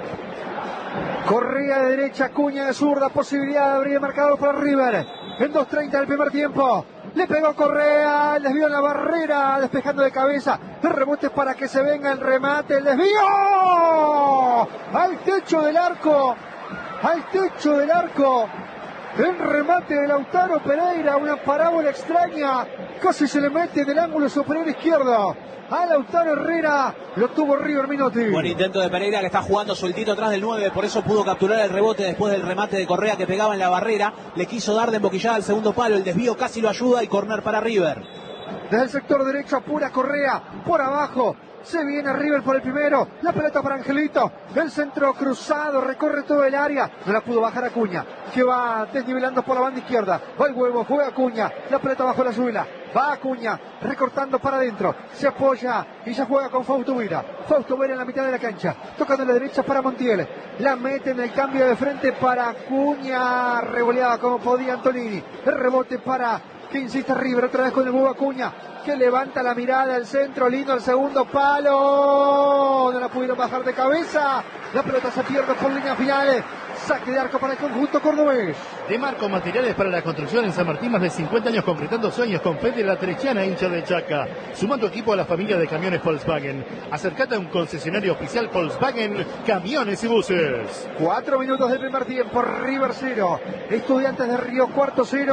[SPEAKER 2] Correa de derecha, Cuña de zurda, posibilidad de abrir el marcador para River. En dos treinta del primer tiempo. Le pegó Correa, el desvío en la barrera, despejando de cabeza. El rebote para que se venga el remate, el desvío. Al techo del arco, al techo del arco. El remate de Lautaro Pereira, una parábola extraña. Casi se le mete del ángulo superior izquierdo a Lautaro Herrera. Lo tuvo River Minotti.
[SPEAKER 1] Buen intento de Pereira, que está jugando sueltito atrás del nueve, por eso pudo capturar el rebote después del remate de Correa, que pegaba en la barrera. Le quiso dar de emboquillada al segundo palo, el desvío casi lo ayuda y corner para River.
[SPEAKER 2] Desde el sector derecho apura Correa, por abajo. Se viene River por el primero. La pelota para Angelito. El centro cruzado. Recorre todo el área. No la pudo bajar Acuña, que va desnivelando por la banda izquierda. Va el huevo. Juega Acuña. La pelota bajo la suela. Va Acuña. Recortando para adentro. Se apoya y ya juega con Fausto Vera. Fausto Vera en la mitad de la cancha. Tocando a la derecha para Montiel. La mete en el cambio de frente para Acuña. Revoleaba como podía Antonini. El rebote para que insiste River. Otra vez con el huevo Acuña, que levanta la mirada al centro, lindo el segundo palo, no la pudieron bajar de cabeza, la pelota se pierde por líneas finales, saque de arco para el conjunto cordobés.
[SPEAKER 5] De Marco Materiales para la Construcción en San Martín, más de cincuenta años concretando sueños con Fede La Trechana, hincha de Chaca. Suma tu equipo a la familia de camiones Volkswagen. Acercate a un concesionario oficial Volkswagen, camiones y buses.
[SPEAKER 2] Cuatro minutos del primer tiempo, River cero, Estudiantes de Río Cuarto cero.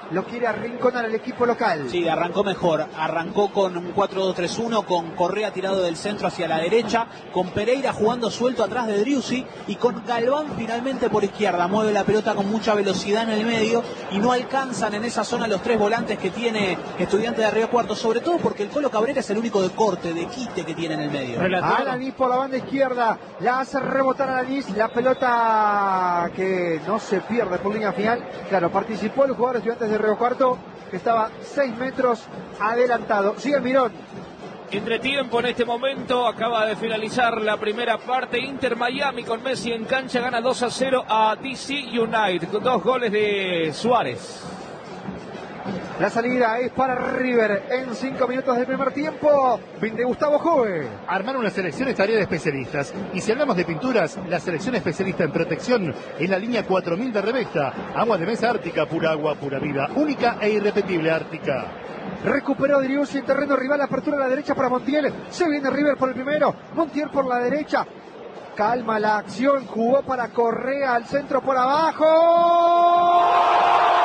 [SPEAKER 2] lo quiere arrinconar el equipo local.
[SPEAKER 1] Sí, arrancó mejor, arrancó con un cuatro dos tres uno, con Correa tirado del centro hacia la derecha, con Pereira jugando suelto atrás de Driussi y con Galván finalmente por izquierda. Mueve la pelota con mucha velocidad en el medio y no alcanzan en esa zona los tres volantes que tiene Estudiantes de Río Cuarto, sobre todo porque el Colo Cabrera es el único de corte, de quite que tiene en el medio.
[SPEAKER 2] Alanis por la banda izquierda, la hace rebotar a Alanis, la pelota que no se pierde por línea final. Claro, participó el jugador de Estudiantes de Río Cuarto, que estaba seis metros adelantado. Sigue Mirón.
[SPEAKER 6] Entretiempo en este momento, acaba de finalizar la primera parte. Inter Miami con Messi en cancha gana dos a cero a D C United con dos goles de Suárez.
[SPEAKER 2] La salida es para River en cinco minutos del primer tiempo. Fin de Gustavo Jove.
[SPEAKER 5] Armar una selección es tarea de especialistas. Y si hablamos de pinturas, la selección especialista en protección es la línea cuatro mil de Revesta. Agua de mesa Ártica, pura agua, pura vida. Única e irrepetible Ártica.
[SPEAKER 2] Recuperó Driussi en terreno rival, apertura a la derecha para Montiel. Se viene River por el primero, Montiel por la derecha. Calma la acción, jugó para Correa al centro por abajo.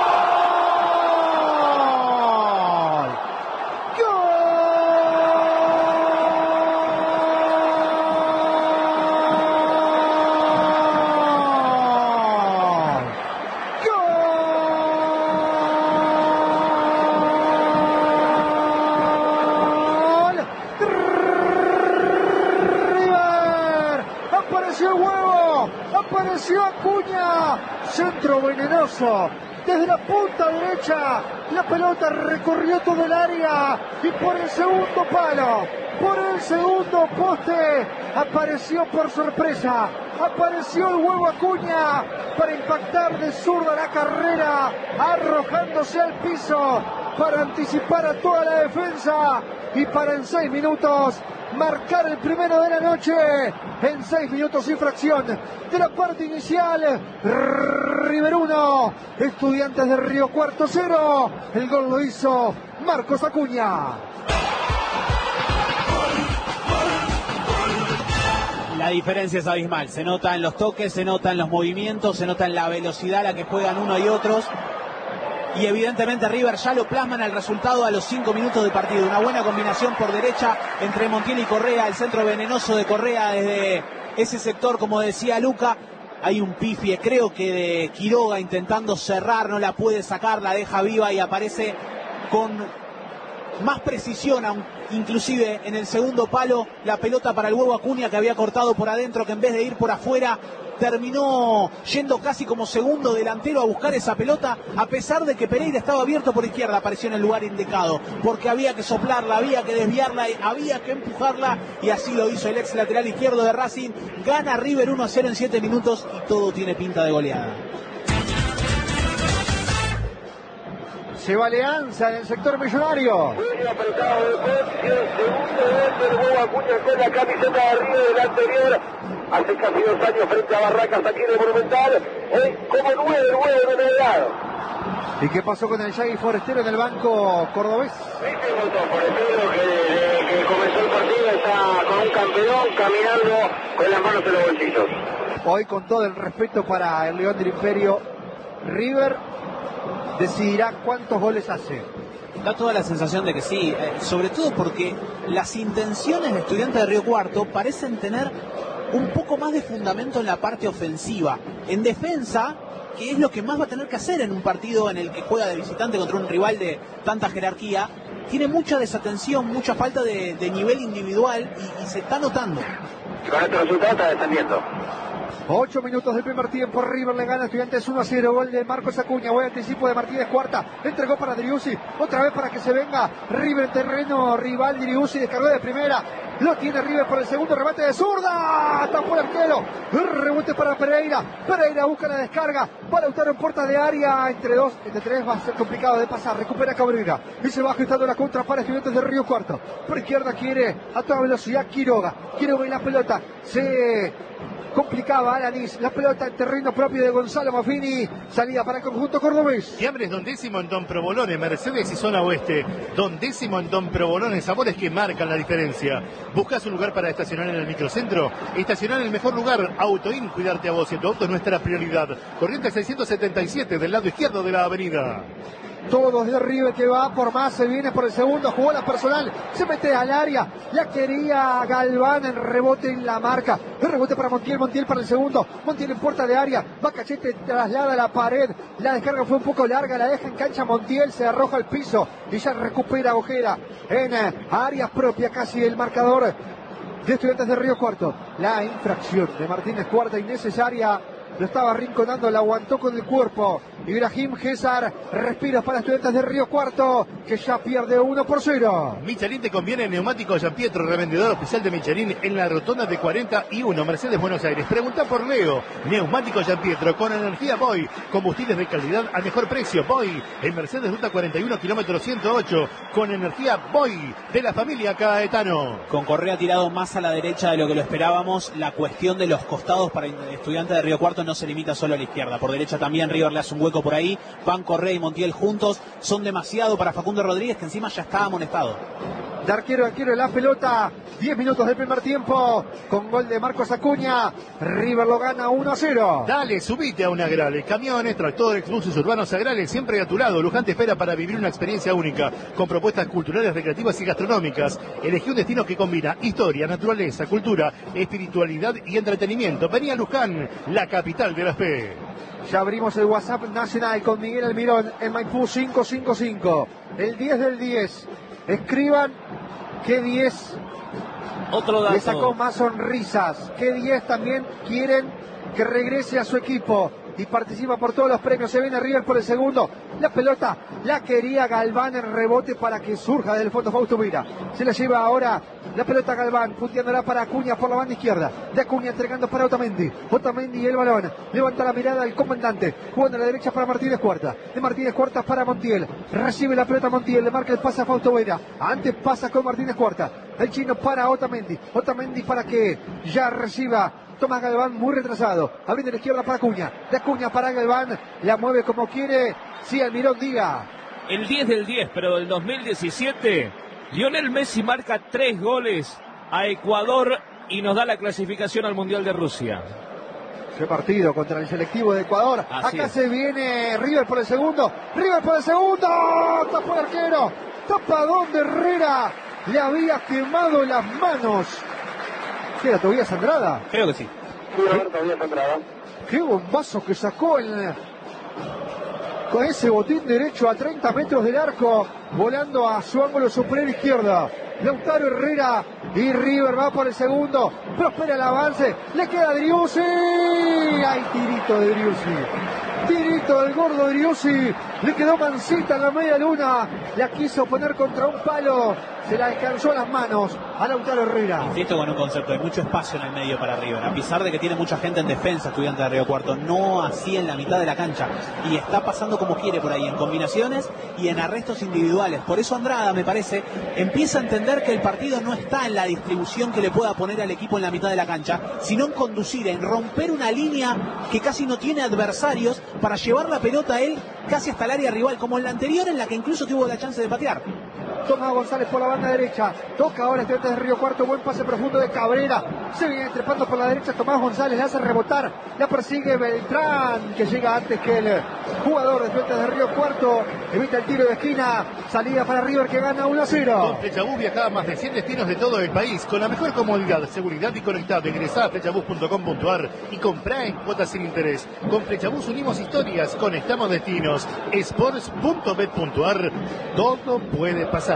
[SPEAKER 2] Acuña, centro venenoso, desde la punta derecha, la pelota recorrió todo el área y por el segundo palo, por el segundo poste, apareció por sorpresa, apareció el huevo Acuña para impactar de zurda la carrera, arrojándose al piso para anticipar a toda la defensa y para en seis minutos marcar el primero de la noche. En seis minutos y fracción de la parte inicial, River uno, Estudiantes de Río Cuarto cero. El gol lo hizo Marcos Acuña.
[SPEAKER 1] La diferencia es abismal, se nota en los toques, se nota en los movimientos, se nota en la velocidad a la que juegan uno y otros. Y evidentemente River ya lo plasma en el resultado a los cinco minutos de partido. Una buena combinación por derecha entre Montiel y Correa, el centro venenoso de Correa desde ese sector, como decía Luca. Hay un pifie, creo que de Quiroga intentando cerrar, no la puede sacar, la deja viva y aparece con más precisión, inclusive en el segundo palo, la pelota para el huevo Acuña, que había cortado por adentro, que en vez de ir por afuera terminó yendo casi como segundo delantero a buscar esa pelota, a pesar de que Pereira estaba abierto por izquierda. Apareció en el lugar indicado, porque había que soplarla, había que desviarla, había que empujarla, y así lo hizo el ex lateral izquierdo de Racing. Gana River uno a cero en siete minutos y todo tiene pinta de goleada.
[SPEAKER 2] Se va Alianza en el sector millonario.
[SPEAKER 3] Muy apretado de Poncio, segundo gol del huevo Acuña con la camiseta de River del anterior. Hace casi dos años frente a Barracas aquí en el Monumental. Hoy como nueve el huevo de novedad.
[SPEAKER 2] ¿Y qué pasó con el Yagui Forestero en el banco cordobés?
[SPEAKER 3] Este botón Forestero que desde que comenzó el partido está con un campeón caminando con las manos en los bolsillos.
[SPEAKER 2] Hoy, con todo el respeto para el León del Imperio, River decidirá cuántos goles hace.
[SPEAKER 1] Da toda la sensación de que sí, eh, sobre todo porque las intenciones de Estudiantes de Río Cuarto parecen tener un poco más de fundamento en la parte ofensiva. En defensa, que es lo que más va a tener que hacer en un partido en el que juega de visitante contra un rival de tanta jerarquía, tiene mucha desatención, mucha falta de, de nivel individual y, y se está notando.
[SPEAKER 3] Y con este resultado está descendiendo.
[SPEAKER 2] Ocho minutos del primer tiempo, River le gana a Estudiantes uno a cero, gol de Marcos Acuña, buen anticipo de Martínez Cuarta, entregó para Driussi, otra vez para que se venga River en terreno rival. Driussi descargó de primera, lo tiene River por el segundo remate de zurda, tapó el arquero, rebote para Pereira, Pereira busca la descarga, para Lautaro en puerta de área, entre dos, entre tres va a ser complicado de pasar, recupera Cabrera, y se va gestando la contra para Estudiantes de Río Cuarto, por izquierda quiere a toda velocidad Quiroga, Quiroga y la pelota, se complicaba Alanis, la pelota en terreno propio de Gonzalo Maffini, salida para el conjunto cordobés.
[SPEAKER 5] Fiambres Don Décimo en Don Provolone, Mercedes y zona oeste. Don Décimo en Don Provolone, sabores que marcan la diferencia. ¿Buscas un lugar para estacionar en el microcentro? Estacionar en el mejor lugar, Autoin, cuidarte a vos y a tu auto es nuestra prioridad. Corriente seiscientos setenta y siete del lado izquierdo de la avenida.
[SPEAKER 2] Todos de River que va por más, se viene por el segundo, jugó la personal, se mete al área, la quería Galván, en rebote en la marca, el rebote para Montiel, Montiel para el segundo, Montiel en puerta de área, va Cachete, traslada a la pared, la descarga fue un poco larga, la deja en cancha Montiel, se arroja al piso y ya recupera Ojeda en eh, área propia, casi el marcador de Estudiantes de Río Cuarto. La infracción de Martínez Cuarta innecesaria. Lo estaba rinconando, la aguantó con el cuerpo. Ibrahim César, respiros para Estudiantes de Río Cuarto, que ya pierde uno por cero.
[SPEAKER 5] Michelin te conviene en Neumático Gian Pietro, revendedor oficial de Michelin en la rotonda de cuarenta y uno, Mercedes, Buenos Aires. Pregunta por Leo. Neumático Gian Pietro, con energía Boy, combustibles de calidad al mejor precio. Boy, en Mercedes, ruta cuarenta y uno, kilómetro ciento ocho, con energía Boy, de la familia Caetano.
[SPEAKER 1] Con Correa tirado más a la derecha de lo que lo esperábamos, la cuestión de los costados para Estudiantes de Río Cuarto no se limita solo a la izquierda. Por derecha también River le hace un hueco por ahí. Van Correa y Montiel juntos. Son demasiado para Facundo Rodríguez, que encima ya está amonestado.
[SPEAKER 2] De arquero a arquero la pelota. diez minutos del primer tiempo. Con gol de Marcos Acuña. River lo gana uno a cero.
[SPEAKER 5] Dale, subite a un Agrales. Camiones, tractores, buses urbanos Agrales, siempre a tu lado. Luján te espera para vivir una experiencia única, con propuestas culturales, recreativas y gastronómicas. Elegí un destino que combina historia, naturaleza, cultura, espiritualidad y entretenimiento. Vení a Luján, la capital de la fe.
[SPEAKER 2] Ya abrimos el WhatsApp nacional con Miguel Almirón en Maipú cinco cinco cinco. El diez del diez. Escriban qué diez
[SPEAKER 6] Otro dato.
[SPEAKER 2] le sacó más sonrisas. Qué diez también quieren que regrese a su equipo y participa por todos los premios. Se viene River por el segundo. La pelota la quería Galván en rebote para que surja del fondo Fausto Vira. Se la lleva ahora la pelota Galván, punteándola para Acuña por la banda izquierda. De Acuña entregando para Otamendi. Otamendi y el balón. Levanta la mirada al comandante. Jugando a la derecha para Martínez Cuarta. De Martínez Cuarta para Montiel. Recibe la pelota Montiel. Le marca el pase a Fausto Vira. Antes pasa con Martínez Cuarta. El chino para Otamendi. Otamendi para que ya reciba Tomás Galván, muy retrasado. Abriendo la izquierda para Acuña. De Acuña para Galván. La mueve como quiere. Sí, Almirón diga.
[SPEAKER 6] El diez del diez, pero del dos mil diecisiete, Lionel Messi marca tres goles a Ecuador y nos da la clasificación al Mundial de Rusia.
[SPEAKER 2] Qué partido contra el selectivo de Ecuador.
[SPEAKER 6] Así
[SPEAKER 2] Acá
[SPEAKER 6] es.
[SPEAKER 2] se viene River por el segundo. River por el segundo. Tapó el arquero. Tapadón de Herrera. Le había quemado las manos. ¿Qué era Tobías Andrada?
[SPEAKER 1] Creo que sí.
[SPEAKER 3] Sí, Roberto, Tobías Andrada.
[SPEAKER 2] Qué bombazo que sacó el... con ese botín derecho a treinta metros del arco, volando a su ángulo superior izquierda. Lautaro Herrera y River va por el segundo. Prospera el avance. Le queda Driussi. Hay tirito de Driussi. Tirito del gordo Driussi. Le quedó mansita en la media luna. La quiso poner contra un palo. Se la descansó las manos a Lautaro Herrera.
[SPEAKER 1] Insisto con un concepto, hay mucho espacio en el medio para River, a pesar de que tiene mucha gente en defensa Estudiantes de Río Cuarto, no así en la mitad de la cancha, y está pasando como quiere por ahí, en combinaciones y en arrestos individuales. Por eso Andrada, me parece, empieza a entender que el partido no está en la distribución que le pueda poner al equipo en la mitad de la cancha, sino en conducir, en romper una línea que casi no tiene adversarios para llevar la pelota a él casi hasta el área rival, como en la anterior, en la que incluso tuvo la chance de patear.
[SPEAKER 2] Tomás González por la banda derecha. Toca ahora Estudiantes de Río Cuarto. Buen pase profundo de Cabrera. Se viene trepando por la derecha Tomás González. Le hace rebotar. La persigue Beltrán, que llega antes que el jugador de Estudiantes de Río Cuarto. Evita el tiro de esquina. Salida para River, que gana uno a cero.
[SPEAKER 5] Con Flechabús viajaba a más de cien destinos de todo el país con la mejor comodidad, seguridad y conectado. Ingresá a flechabús punto com punto ar y comprá en cuotas sin interés. Con Flechabús unimos historias, conectamos destinos. sports punto bet punto ar. Todo puede pasar.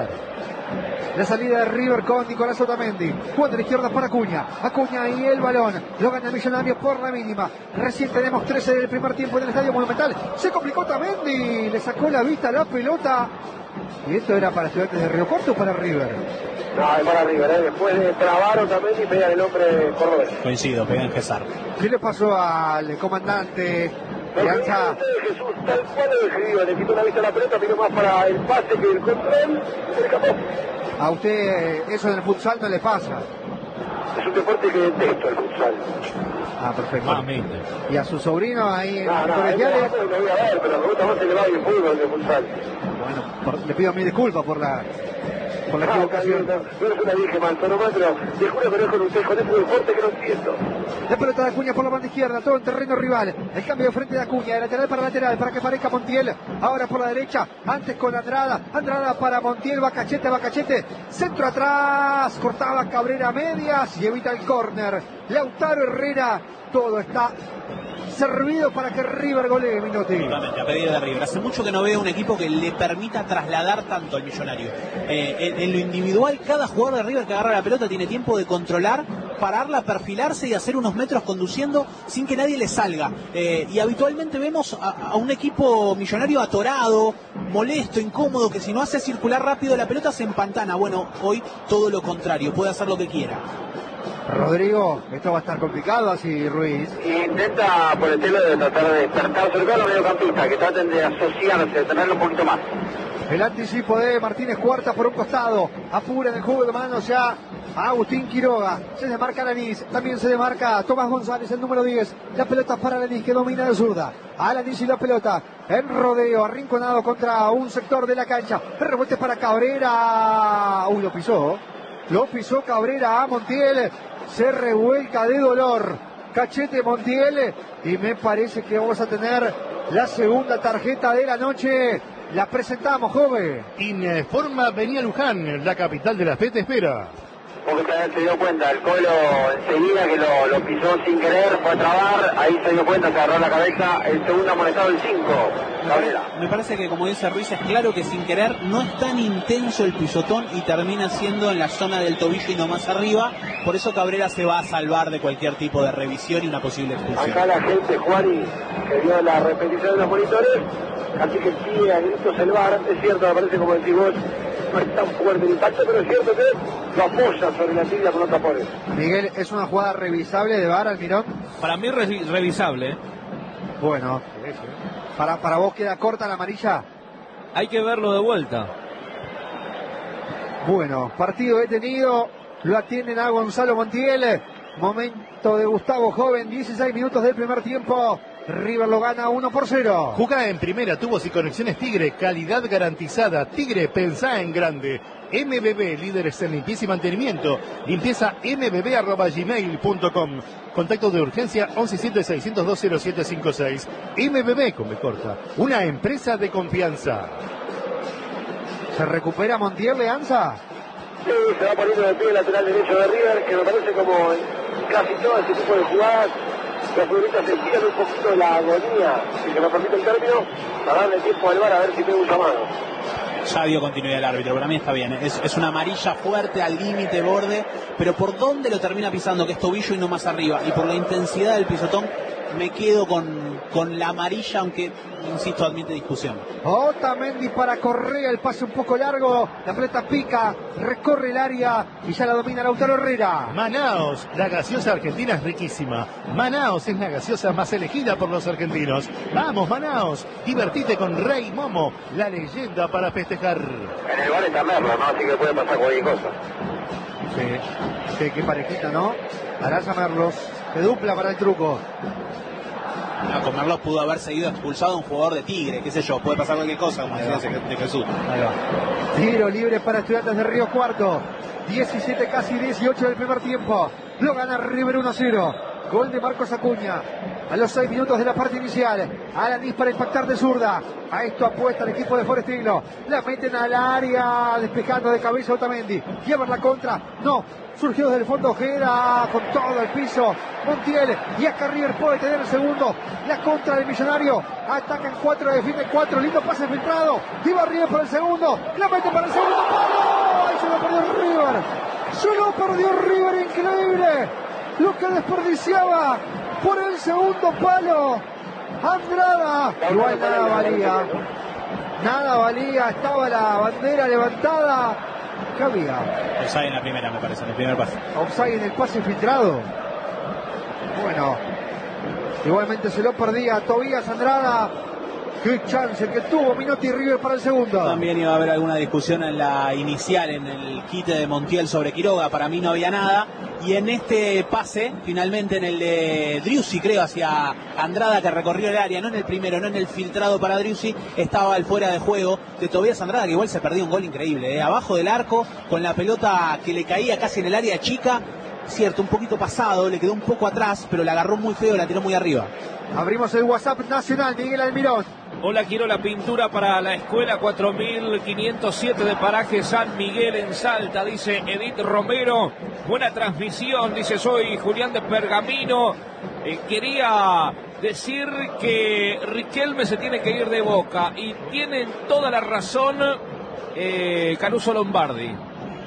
[SPEAKER 2] La salida de River con Nicolás Otamendi. Jugando a la izquierda para Acuña. Acuña y el balón. Lo gana Millonarios por la mínima. Recién tenemos trece del primer tiempo en el Estadio Monumental. Se complicó Otamendi. Le sacó la vista a la pelota. ¿Y esto era para Estudiantes de Río Cuarto o para River?
[SPEAKER 3] No, es para River, ¿eh? Después de trabar Otamendi y pegar el hombre cordobés.
[SPEAKER 1] Coincido, pega en Gesar.
[SPEAKER 2] ¿Qué le pasó al comandante Fianza?
[SPEAKER 3] Jesús, tal cual lo describió. Le quitó una vista a la pelota, vino más para el pase que el control. Se escapó.
[SPEAKER 2] A usted eso en el futsal no le pasa.
[SPEAKER 3] Es un deporte que detesto el futsal.
[SPEAKER 2] Ah, perfecto.
[SPEAKER 6] Mamita.
[SPEAKER 2] Y a su sobrino ahí en
[SPEAKER 3] No, no,
[SPEAKER 2] colegiales.
[SPEAKER 3] no, no voy a ver, pero me gusta más el lado del fútbol que el futsal.
[SPEAKER 2] Bueno, por- le pido mi disculpa por la por la
[SPEAKER 3] Ah,
[SPEAKER 2] equivocación.
[SPEAKER 3] no, no es una dije mal, pero te juro que no es con usted, con este deporte que no entiendo.
[SPEAKER 2] La pelota de Acuña por la banda izquierda, todo en terreno rival. El cambio de frente de Acuña, de lateral para lateral, para que aparezca Montiel. Ahora por la derecha, antes con Andrada. Andrada para Montiel, Bacachete, Bacachete. Centro atrás, cortaba Cabrera a medias y evita el córner. Lautaro Herrera, todo está servido para que River golee, Minotti.
[SPEAKER 1] Exactamente, a pedido de River. Hace mucho que no veo un equipo que le permita trasladar tanto al Millonario. Eh, en, en lo individual, cada jugador de River que agarra la pelota tiene tiempo de controlar, pararla, perfilarse y hacer unos metros conduciendo sin que nadie le salga. Eh, y habitualmente vemos a, a un equipo millonario atorado, molesto, incómodo, que si no hace circular rápido la pelota se empantana. Bueno, hoy todo lo contrario, puede hacer lo que quiera.
[SPEAKER 2] Rodrigo, esto va a estar complicado así, Ruiz.
[SPEAKER 3] Intenta por el estilo de tratar de despertar, sobre todo a los mediocampistas, que traten de asociarse, de tenerlo un poquito más.
[SPEAKER 2] El anticipo de Martínez Cuarta por un costado. Apura en el juego de manos ya a Agustín Quiroga. Se demarca Alanis. También se demarca Tomás González, el número diez. La pelota para Alanis, que domina de zurda. Alanis y la pelota en rodeo, arrinconado contra un sector de la cancha. El rebote para Cabrera. Uy, lo pisó. Lo pisó Cabrera a Montiel. Se revuelca de dolor Cachete Montiel. Y me parece que vamos a tener la segunda tarjeta de la noche. La presentamos, joven.
[SPEAKER 5] Informa venía Luján, la capital de la fe te espera.
[SPEAKER 3] Porque también se dio cuenta, el Colo enseguida que lo, lo pisó sin querer, fue a trabar, ahí se dio cuenta, se agarró la cabeza, el segundo amonestado el cinco, Cabrera.
[SPEAKER 1] Me parece que, como dice Ruiz, es claro que sin querer no es tan intenso el pisotón y termina siendo en la zona del tobillo y no más arriba. Por eso Cabrera se va a salvar de cualquier tipo de revisión y una posible expulsión.
[SPEAKER 3] Acá la gente, Juani, que vio la repetición de los monitores, así que sigue a gritos el V A R. Es cierto, me parece, como decís vos, no es tan fuerte el impacto, pero es cierto que lo apoya sobre la tibia con los tapones.
[SPEAKER 2] Miguel, ¿es una jugada revisable de V A R, Almirón?
[SPEAKER 6] Para mí re revisable. ¿eh?
[SPEAKER 2] Bueno, para, para vos queda corta la amarilla.
[SPEAKER 6] Hay que verlo de vuelta.
[SPEAKER 2] Bueno, partido detenido, lo atienden a Gonzalo Montiel. Momento de Gustavo Joven, dieciséis minutos del primer tiempo. River lo gana uno por cero.
[SPEAKER 5] Jugá en primera, tubos y conexiones Tigre, calidad garantizada. Tigre, pensá en grande. M B B, líderes en limpieza y mantenimiento. Limpieza m b b arroba gmail punto com. Contacto de urgencia once siete seiscientos dos cero siete cinco seis. M B B, con B corta, una empresa de confianza.
[SPEAKER 2] ¿Se recupera Montiel, Leanza?
[SPEAKER 3] Sí, se va poniendo de pie el lateral derecho de River, que me parece como en casi todo este tipo de jugadas, los futbolistas se tiran un poquito de la agonía, si se me permite el término, para darle tiempo al V A R a ver si tiene un llamado.
[SPEAKER 1] Ya dio continuidad el árbitro, para mí está bien. Es, es una amarilla fuerte al límite, borde, pero por dónde lo termina pisando, que es tobillo y no más arriba, y por la intensidad del pisotón, me quedo con, con la amarilla, aunque, insisto, admite discusión.
[SPEAKER 2] Otamendi para Correa, el pase un poco largo, la pelota pica, recorre el área y ya la domina Lautaro Herrera.
[SPEAKER 5] Manaos, la gaseosa argentina es riquísima. Manaos es la gaseosa más elegida por los argentinos. Vamos, Manaos, divertite con Rey Momo, la leyenda para festejar.
[SPEAKER 3] En el bar está Merlo, ¿no? Así que puede pasar cualquier cosa.
[SPEAKER 2] Sí, sí, qué parejita, ¿no? Araya Merlos, se dupla para el truco.
[SPEAKER 1] No, con Merlos pudo haber seguido expulsado a un jugador de Tigre, qué sé yo, puede pasar cualquier cosa, como decía de Jesús.
[SPEAKER 2] Ahí va. Tiro libre para Estudiantes de Río Cuarto. diecisiete, casi dieciocho del primer tiempo. Lo gana River uno a cero. Gol de Marcos Acuña. A los seis minutos de la parte inicial. Alanis para impactar de zurda. A esto apuesta el equipo de Forestino. La meten al área, despejando de cabeza Otamendi. Llevan la contra. No. Surgió desde el fondo Ojeda con todo el piso. Montiel. Y acá River puede tener el segundo. La contra del Millonario. Atacan cuatro, defiende cuatro. Lindo pase filtrado. Y va River por el segundo. La mete para el segundo. ¡Palo! ¡Ay, se lo perdió River! Se lo perdió River, increíble. Lo que desperdiciaba por el segundo palo. Andrada. Igual nada valía. Nada valía. Estaba la bandera levantada. ¿Qué había?
[SPEAKER 1] Offside en la primera, me parece, en el primer pase.
[SPEAKER 2] Offside en el pase filtrado. Bueno, igualmente se lo perdía Tobías Andrada. Qué chance que tuvo Minotti y River para el segundo.
[SPEAKER 1] También iba a haber alguna discusión en la inicial, en el quite de Montiel sobre Quiroga. Para mí no había nada. Y en este pase, finalmente en el de Driussi, creo, hacia Andrada, que recorrió el área, no en el primero, no en el filtrado para Driussi, estaba el fuera de juego de Tobías Andrada, que igual se perdió un gol increíble, ¿eh? Abajo del arco, con la pelota que le caía casi en el área chica. Cierto, un poquito pasado, le quedó un poco atrás, pero la agarró muy feo, la tiró muy arriba.
[SPEAKER 2] Abrimos el WhatsApp nacional, Miguel Almirón.
[SPEAKER 6] Hola, quiero la pintura para la escuela cuatro mil quinientos siete de Paraje San Miguel en Salta, dice Edith Romero. Buena transmisión, dice, soy Julián de Pergamino. Eh, quería decir que Riquelme se tiene que ir de Boca y tienen toda la razón eh, Caruso Lombardi.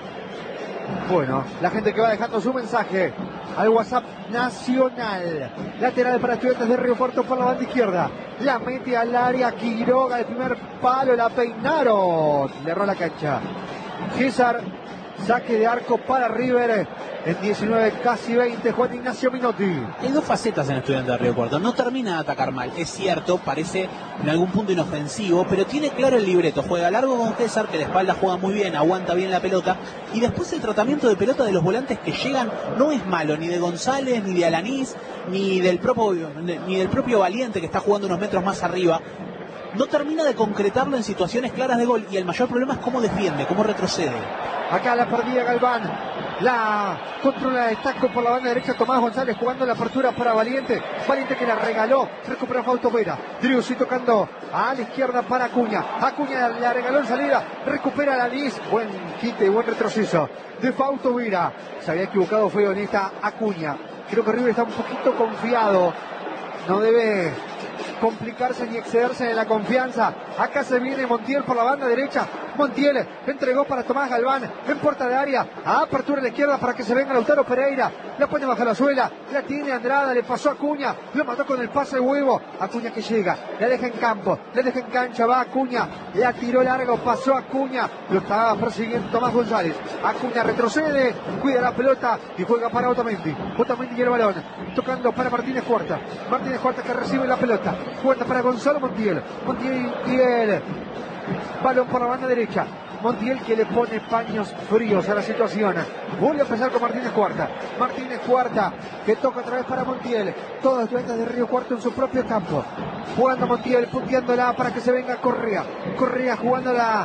[SPEAKER 2] Bueno, la gente que va dejando su mensaje al WhatsApp nacional. Lateral para Estudiantes de Río Cuarto por la banda izquierda. La mete al área Quiroga, el primer palo, la peinaron. Le erró la cancha. César, saque de arco para River. En diecinueve, casi veinte, Juan Ignacio Minotti.
[SPEAKER 1] Hay dos facetas en Estudiantes de Río Cuarto. No termina de atacar mal, es cierto, parece en algún punto inofensivo, pero tiene claro el libreto. Juega largo con César, que de espalda juega muy bien, aguanta bien la pelota. Y después el tratamiento de pelota de los volantes que llegan no es malo, ni de González, ni de Alanís, ni del propio, ni del propio Valiente, que está jugando unos metros más arriba. No termina de concretarlo en situaciones claras de gol. Y el mayor problema es cómo defiende, cómo retrocede.
[SPEAKER 2] Acá la perdida Galván. La controla de taco por la banda derecha. Tomás González jugando la apertura para Valiente. Valiente que la regaló. Recupera Fausto Vera. Driussi tocando a la izquierda para Acuña. Acuña la regaló en salida. Recupera la Liz. Buen quite y buen retroceso de Fausto Vera. Se había equivocado feo en esta Acuña. Creo que River está un poquito confiado. No debe complicarse ni excederse en la confianza. Acá se viene Montiel por la banda derecha. Montiel entregó para Tomás Galván en puerta de área. A apertura a la izquierda para que se venga Lautaro Pereira. La pone bajo la suela. La tiene Andrada. Le pasó a Acuña. Lo mató con el pase de huevo. Acuña que llega. La deja en campo. La deja en cancha. Va Acuña. La tiró largo. Pasó Acuña. Lo estaba persiguiendo Tomás González. Acuña retrocede. Cuida la pelota y juega para Otamendi. Otamendi y el balón. Tocando para Martínez Cuarta. Martínez Cuarta que recibe la pelota. Cuarta para Gonzalo Montiel. Montiel y el balón por la banda derecha. Montiel que le pone paños fríos a la situación. Vuelve a empezar con Martínez Cuarta. Martínez Cuarta que toca otra vez para Montiel. Todos estudiantes de Río Cuarto en su propio campo. Jugando Montiel, punteándola para que se venga Correa. Correa jugando la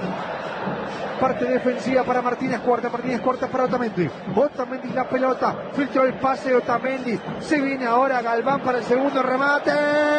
[SPEAKER 2] parte defensiva para Martínez Cuarta. Martínez Cuarta para Otamendi. Otamendi la pelota. Filtró el pase de Otamendi. Se viene ahora Galván para el segundo remate.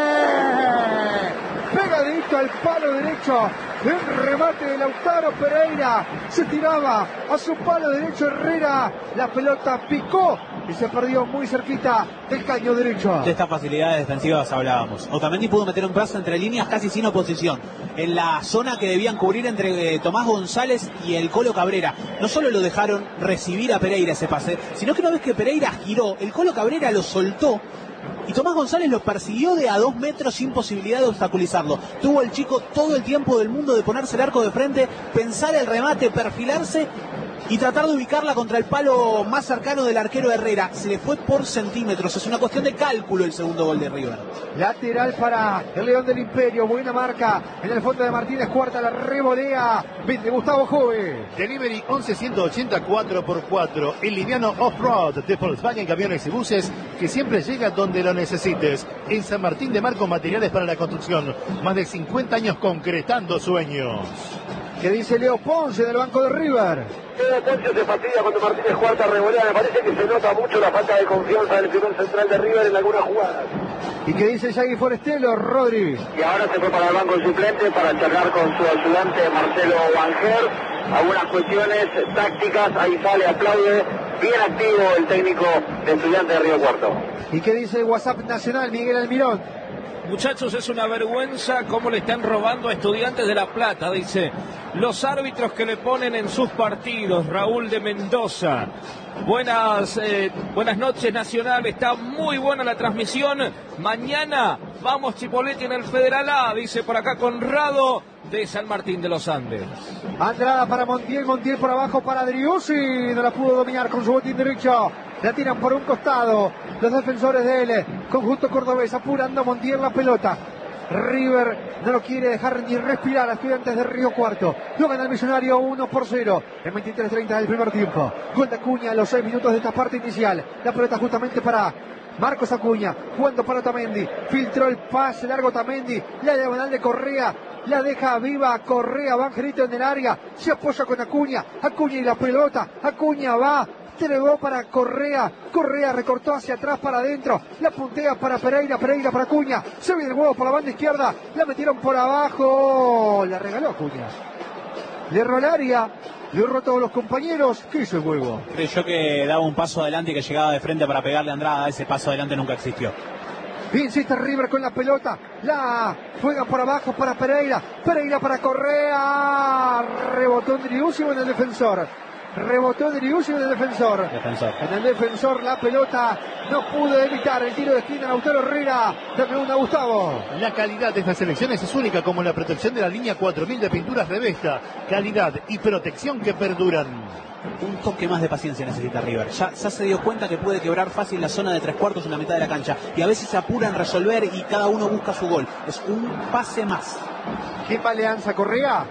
[SPEAKER 2] Pegadito al palo derecho. El remate de Lautaro Pereira. Se tiraba a su palo derecho Herrera. La pelota picó y se perdió muy cerquita del caño derecho.
[SPEAKER 1] De estas facilidades defensivas hablábamos. Otamendi pudo meter un brazo entre líneas casi sin oposición. En la zona que debían cubrir entre eh, Tomás González y el Colo Cabrera. No solo lo dejaron recibir a Pereira ese pase, sino que una vez que Pereira giró, el Colo Cabrera lo soltó. Y Tomás González lo persiguió de a dos metros sin posibilidad de obstaculizarlo. Tuvo el chico todo el tiempo del mundo de ponerse el arco de frente, pensar el remate, perfilarse y tratar de ubicarla contra el palo más cercano del arquero Herrera. Se le fue por centímetros. Es una cuestión de cálculo el segundo gol de River.
[SPEAKER 2] Lateral para el León del Imperio. Buena marca en el fondo de Martínez Cuarta. La revolea de Gustavo Jove.
[SPEAKER 5] Delivery once ciento ochenta cuatro por cuatro. El liviano off-road de Volkswagen Camiones y Buses que siempre llega donde lo necesites. En San Martín de Mar con materiales para la construcción. Más de cincuenta años concretando sueños.
[SPEAKER 2] ¿Qué dice Leo Ponce del banco de River?
[SPEAKER 3] Leo Ponce se fastidia cuando Martínez Cuarta revolea. Me parece que se nota mucho la falta de confianza del primer central de River en algunas jugadas.
[SPEAKER 2] ¿Y qué dice Yagui Forestelo, Rodri?
[SPEAKER 3] Y ahora se fue para el banco suplente para charlar con su ayudante Marcelo Banger. Algunas cuestiones tácticas, ahí sale, aplaude. Bien activo el técnico de Estudiantes de Río Cuarto.
[SPEAKER 2] ¿Y qué dice el WhatsApp nacional, Miguel Almirón?
[SPEAKER 6] Muchachos, es una vergüenza cómo le están robando a Estudiantes de La Plata, dice. Los árbitros que le ponen en sus partidos, Raúl de Mendoza. Buenas, eh, buenas noches, Nacional. Está muy buena la transmisión. Mañana vamos Chipoleti en el Federal A, dice por acá Conrado de San Martín de los Andes.
[SPEAKER 2] Andrada para Montiel, Montiel por abajo para Driussi. No la pudo dominar con su botín derecho. La tiran por un costado los defensores de él. Conjunto cordobés apurando a Montiel la pelota. River no lo quiere dejar ni respirar a Estudiantes de Río Cuarto. Lo gana el Millonario uno por cero en veintitrés treinta del primer tiempo. Gol de Acuña a los seis minutos de esta parte inicial. La pelota justamente para Marcos Acuña, jugando para Otamendi. Filtró el pase largo Otamendi. La diagonal de Correa. La deja viva Correa. Va Angelito en el área. Se apoya con Acuña. Acuña y la pelota. Acuña va. Entregó para Correa. Correa recortó hacia atrás para adentro. La puntea para Pereira. Pereira para Acuña. Se viene el huevo por la banda izquierda. La metieron por abajo. La regaló Acuña. Le erró el área. Le erró a todos los compañeros. ¿Qué hizo el huevo?
[SPEAKER 1] Creyó que daba un paso adelante y que llegaba de frente para pegarle a Andrada. Ese paso adelante nunca existió.
[SPEAKER 2] Insiste River con la pelota. La juega por abajo para Pereira. Pereira para Correa. Rebotó Driussi en el defensor. Rebotó Driussi en el defensor.
[SPEAKER 1] defensor.
[SPEAKER 2] En el defensor la pelota no pudo evitar el tiro de esquina. Lautaro Herrera. Dame una, Gustavo.
[SPEAKER 5] La calidad de estas selecciones es única, como la protección de la línea cuatro mil de pinturas Revesta. Calidad y protección que perduran.
[SPEAKER 1] Un toque más de paciencia necesita River. Ya, ya se dio cuenta que puede quebrar fácil la zona de tres cuartos en la mitad de la cancha. Y a veces se apura en resolver y cada uno busca su gol. Es un pase más.
[SPEAKER 2] ¿Qué alianza Correa?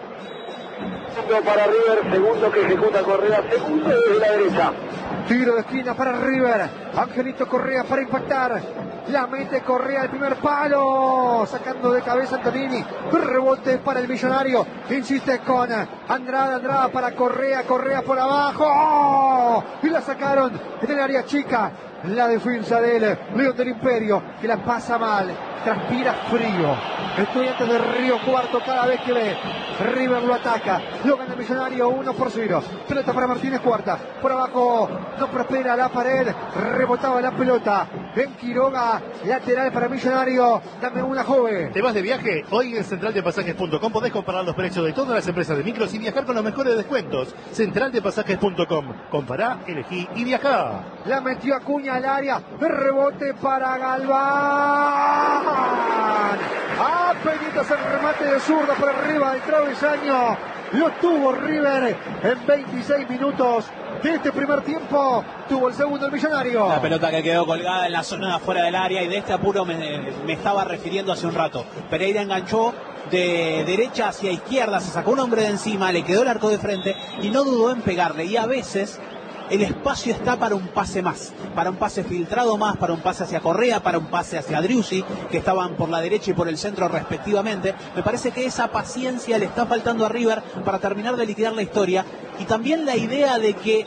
[SPEAKER 3] Segundo para River, segundo que ejecuta Correa, segundo desde la derecha.
[SPEAKER 2] Tiro de esquina para River. Angelito Correa para impactar. La mete Correa al primer palo. Sacando de cabeza Antonini. Rebote para el Millonario. Insiste con Andrada. Andrada para Correa. Correa por abajo. ¡Oh! Y la sacaron en el área chica. La defensa del León del Imperio. Que la pasa mal. Transpira frío. Estudiantes de Río Cuarto cada vez que ve River lo ataca. Lo gana el Millonario uno por cero. Pelota para Martínez Cuarta. Por abajo no prospera la pared. Rebotaba la pelota. En Quiroga. Lateral para Millonario. Dame una, joven.
[SPEAKER 5] ¿Te vas de viaje? Hoy en central de pasajes punto com podés comparar los precios de todas las empresas de micros y viajar con los mejores descuentos. central de pasajes punto com. Compará, elegí y viajá.
[SPEAKER 2] La metió Acuña al área. Rebote para Galván. Ah, Penitas el remate de zurda por arriba del travesaño. Lo tuvo River en veintiséis minutos de este primer tiempo. Tuvo el segundo el Millonario.
[SPEAKER 1] La pelota que quedó colgada en la zona de afuera del área, y de este apuro me, me estaba refiriendo hace un rato. Pereira enganchó de derecha hacia izquierda, se sacó un hombre de encima, le quedó el arco de frente y no dudó en pegarle. Y a veces el espacio está para un pase más, para un pase filtrado más, para un pase hacia Correa, para un pase hacia Driussi, que estaban por la derecha y por el centro respectivamente. Me parece que esa paciencia le está faltando a River para terminar de liquidar la historia, y también la idea de que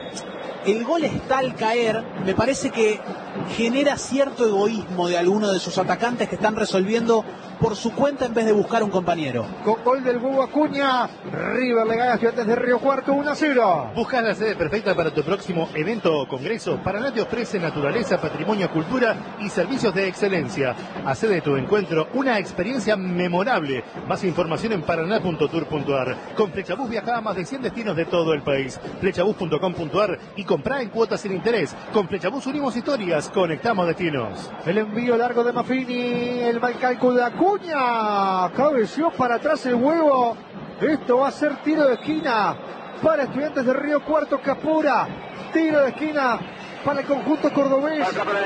[SPEAKER 1] el gol está al caer, me parece que genera cierto egoísmo de algunos de sus atacantes que están resolviendo por su cuenta en vez de buscar un compañero.
[SPEAKER 2] Con gol del Hugo Acuña, River le gana a Estudiantes de Río Cuarto uno a cero.
[SPEAKER 5] ¿Buscas la sede perfecta para tu próximo evento o congreso? Paraná te ofrece naturaleza, patrimonio, cultura y servicios de excelencia. Hacé de tu encuentro una experiencia memorable. Más información en paraná punto tour punto ar. Con Flechabús viaja a más de cien destinos de todo el país. flechabús punto com punto ar y comprá en cuotas sin interés. Con Flechabús unimos historias, conectamos destinos.
[SPEAKER 2] El envío largo de Maffini, el mal cálculo de Acuña. Cabeció para atrás el huevo. Esto va a ser tiro de esquina para Estudiantes de Río Cuarto, que apura. Tiro de esquina para el conjunto cordobés.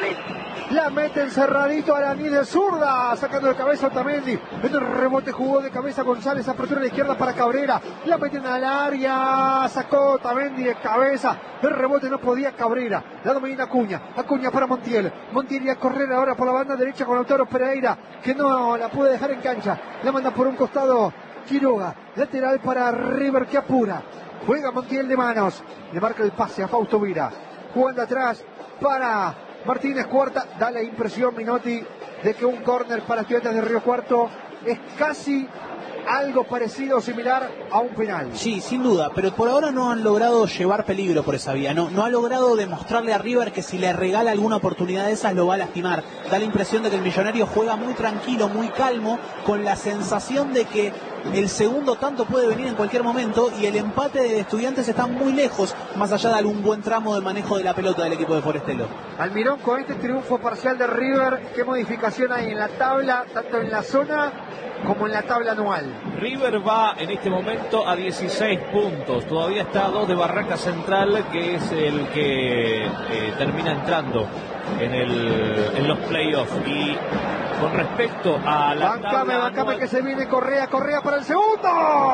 [SPEAKER 2] La mete encerradito a la ni de zurda, sacando de cabeza a Otamendi. En el rebote jugó de cabeza González, apertura a la izquierda para Cabrera. La meten al área, sacó Otamendi de cabeza. El rebote no podía Cabrera. La domina Acuña. Acuña para Montiel. Montiel y a correr ahora por la banda derecha con Lautaro Pereira, que no la puede dejar en cancha. La manda por un costado Quiroga. Lateral para River, que apura. Juega Montiel de manos. Le marca el pase a Fausto Vira. Jugando atrás para Martínez Cuarta. Da la impresión, Minotti, de que un córner para Estudiantes de Río Cuarto es casi algo parecido o similar a un penal.
[SPEAKER 1] Sí, sin duda, pero por ahora no han logrado llevar peligro por esa vía. No, no ha logrado demostrarle a River que si le regala alguna oportunidad de esas lo va a lastimar. Da la impresión de que el Millonario juega muy tranquilo, muy calmo, con la sensación de que el segundo tanto puede venir en cualquier momento, y el empate de Estudiantes está muy lejos, más allá de algún buen tramo de manejo de la pelota del equipo de Forestelo.
[SPEAKER 2] Almirón, con este triunfo parcial de River, ¿qué modificación hay en la tabla, tanto en la zona como en la tabla anual?
[SPEAKER 6] River va en este momento a dieciséis puntos, todavía está a dos de Barraca Central, que es el que eh, termina entrando en, el, en los playoffs, y con respecto a la
[SPEAKER 2] bancame, bancame que se viene Correa, Correa para el segundo.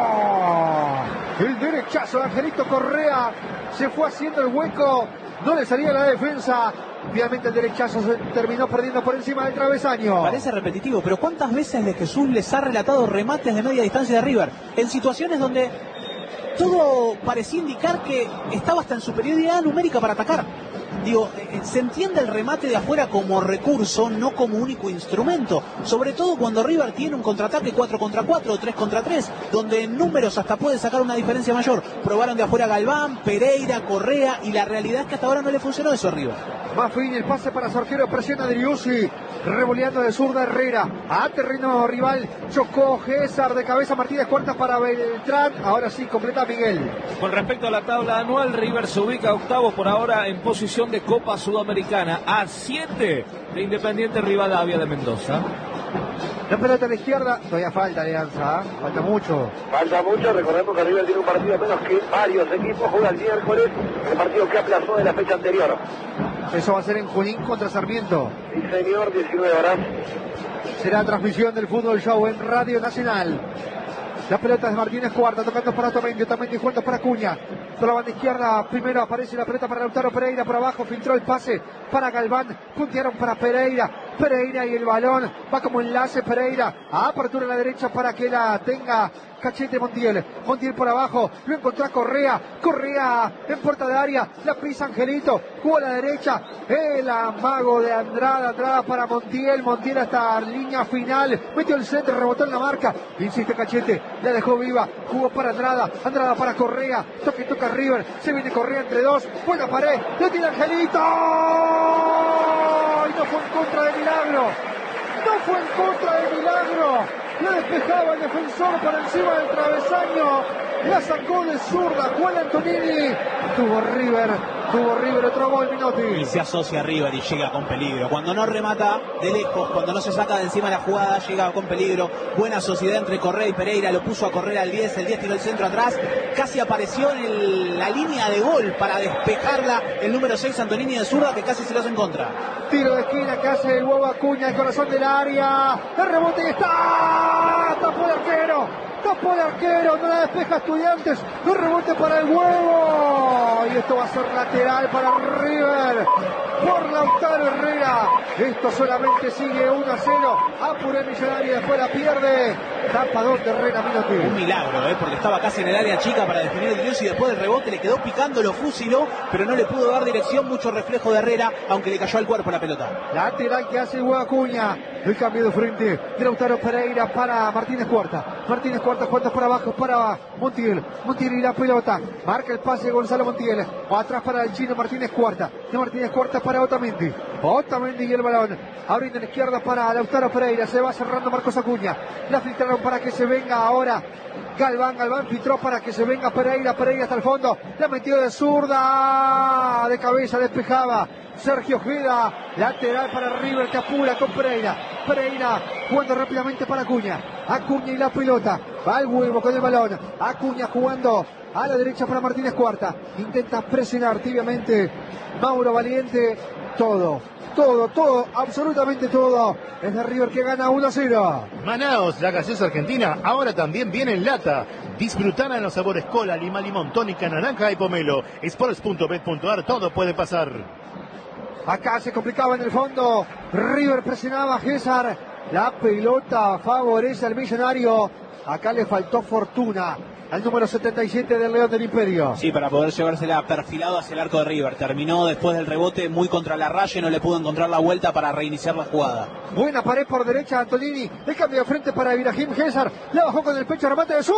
[SPEAKER 2] El derechazo de Angelito Correa se fue haciendo el hueco, no le salía la defensa. Obviamente el derechazo se terminó perdiendo por encima del travesaño.
[SPEAKER 1] Parece repetitivo, pero ¿cuántas veces de Jesús les ha relatado remates de media distancia de River? En situaciones donde todo parecía indicar que estaba hasta en superioridad numérica para atacar. Digo, se entiende el remate de afuera como recurso, no como único instrumento. Sobre todo cuando River tiene un contraataque cuatro contra cuatro o tres contra tres, donde en números hasta puede sacar una diferencia mayor. Probaron de afuera Galván, Pereira, Correa, y la realidad es que hasta ahora no le funcionó eso a River.
[SPEAKER 2] Más fin el pase para Sorgero, presiona Driussi, revoleando de zurda Herrera. A terreno rival, chocó César de cabeza, Martínez Cuartas para Beltrán. Ahora sí, completa Miguel.
[SPEAKER 6] Con respecto a la tabla anual, River se ubica octavo por ahora en posición de Copa Sudamericana, a siete de Independiente Rivadavia de Mendoza.
[SPEAKER 2] La pelota a la izquierda, todavía falta Alianza, ¿eh? Falta mucho.
[SPEAKER 3] Falta mucho, recordemos que River tiene un partido menos que varios equipos, juega el miércoles, el partido que aplazó de la fecha anterior.
[SPEAKER 2] Eso va a ser en Junín contra Sarmiento.
[SPEAKER 3] Sí señor, diecinueve horas.
[SPEAKER 2] Será transmisión del Fútbol Show en Radio Nacional. La pelota es Martínez Cuarta, tocando para Otamendi, Otamendi jugando para Acuña. Por la banda izquierda, primero aparece la pelota para Lautaro Pereira, por abajo filtró el pase para Galván, puntearon para Pereira, Pereira y el balón, va como enlace Pereira, a apertura a la derecha para que la tenga Cachete Montiel, Montiel por abajo, lo encontró a Correa, Correa en puerta de área, la pisa Angelito, jugó a la derecha, el amago de Andrada, Andrada para Montiel, Montiel hasta línea final, metió el centro, rebotó en la marca, insiste Cachete, la dejó viva, jugó para Andrada, Andrada para Correa, toque, toca River, se viene Correa entre dos, buena pared, le tira Angelito, y no fue en contra de Milagro, no fue en contra de Milagro. La despejaba el defensor por encima del travesaño. La sacó de zurda Juan Antonini. Tuvo River, tuvo River otro gol, Minotti.
[SPEAKER 1] Y se asocia a River y llega con peligro. Cuando no remata de lejos, cuando no se saca de encima la jugada, llega con peligro. Buena sociedad entre Correa y Pereira. Lo puso a correr al diez, el diez tiró el centro atrás. Casi apareció en el, la línea de gol para despejarla el número seis, Antonini de zurda, que casi se lo hace en contra.
[SPEAKER 2] Tiro de esquina que hace el huevo Acuña, el corazón del área. El rebote y está. Tapó el arquero. Tapó el arquero. No la despeja Estudiantes. El rebote para el huevo. Y esto va a ser lateral para River. Por Lautaro Herrera. Esto solamente sigue uno a cero. Apuré Millonario y después la pierde. Tapa dos de Herrera, Minotti.
[SPEAKER 1] Un milagro, ¿eh? Porque estaba casi en el área chica para definir el Dios y después del rebote le quedó picando, lo fusiló, pero no le pudo dar dirección. Mucho reflejo de Herrera, aunque le cayó al cuerpo la pelota.
[SPEAKER 2] Lateral que hace el huevo Acuña. El cambio de frente de Lautaro Pereira para Martínez Cuarta. Martínez Cuarta, cuarta para abajo para Montiel. Montiel y la pelota. Marca el pase Gonzalo Montiel. Atrás para el chino Martínez Cuarta. De Martínez Cuarta para Otamendi. Otamendi y el balón. Abriendo en la izquierda para Lautaro Pereira. Se va cerrando Marcos Acuña. La filtraron para que se venga ahora Galván. Galván filtró para que se venga Pereira. Pereira hasta el fondo. La metió de zurda. De cabeza despejaba Sergio Ojeda. Lateral para River que apura con Pereira. Pereira jugando rápidamente para Acuña. Acuña y la pelota. Va al huevo con el balón. Acuña jugando a la derecha para Martínez Cuarta. Intenta presionar tibiamente Mauro Valiente. Todo, todo, todo, absolutamente todo. Es de River que gana uno a cero.
[SPEAKER 5] Manaos, la gaseosa argentina, ahora también viene en lata. Disfrutala en los sabores cola, lima, limón, tónica, naranja y pomelo. Sports punto bet punto ar, todo puede pasar.
[SPEAKER 2] Acá se complicaba en el fondo. River presionaba a César. La pelota favorece al Millonario. Acá le faltó fortuna al número setenta y siete del León del Imperio.
[SPEAKER 1] Sí, para poder llevársela perfilado hacia el arco de River. Terminó después del rebote muy contra la raya y no le pudo encontrar la vuelta para reiniciar la jugada.
[SPEAKER 2] Buena pared por derecha Antonini. El cambio de frente para Ibrahim César. La bajó con el pecho, remate de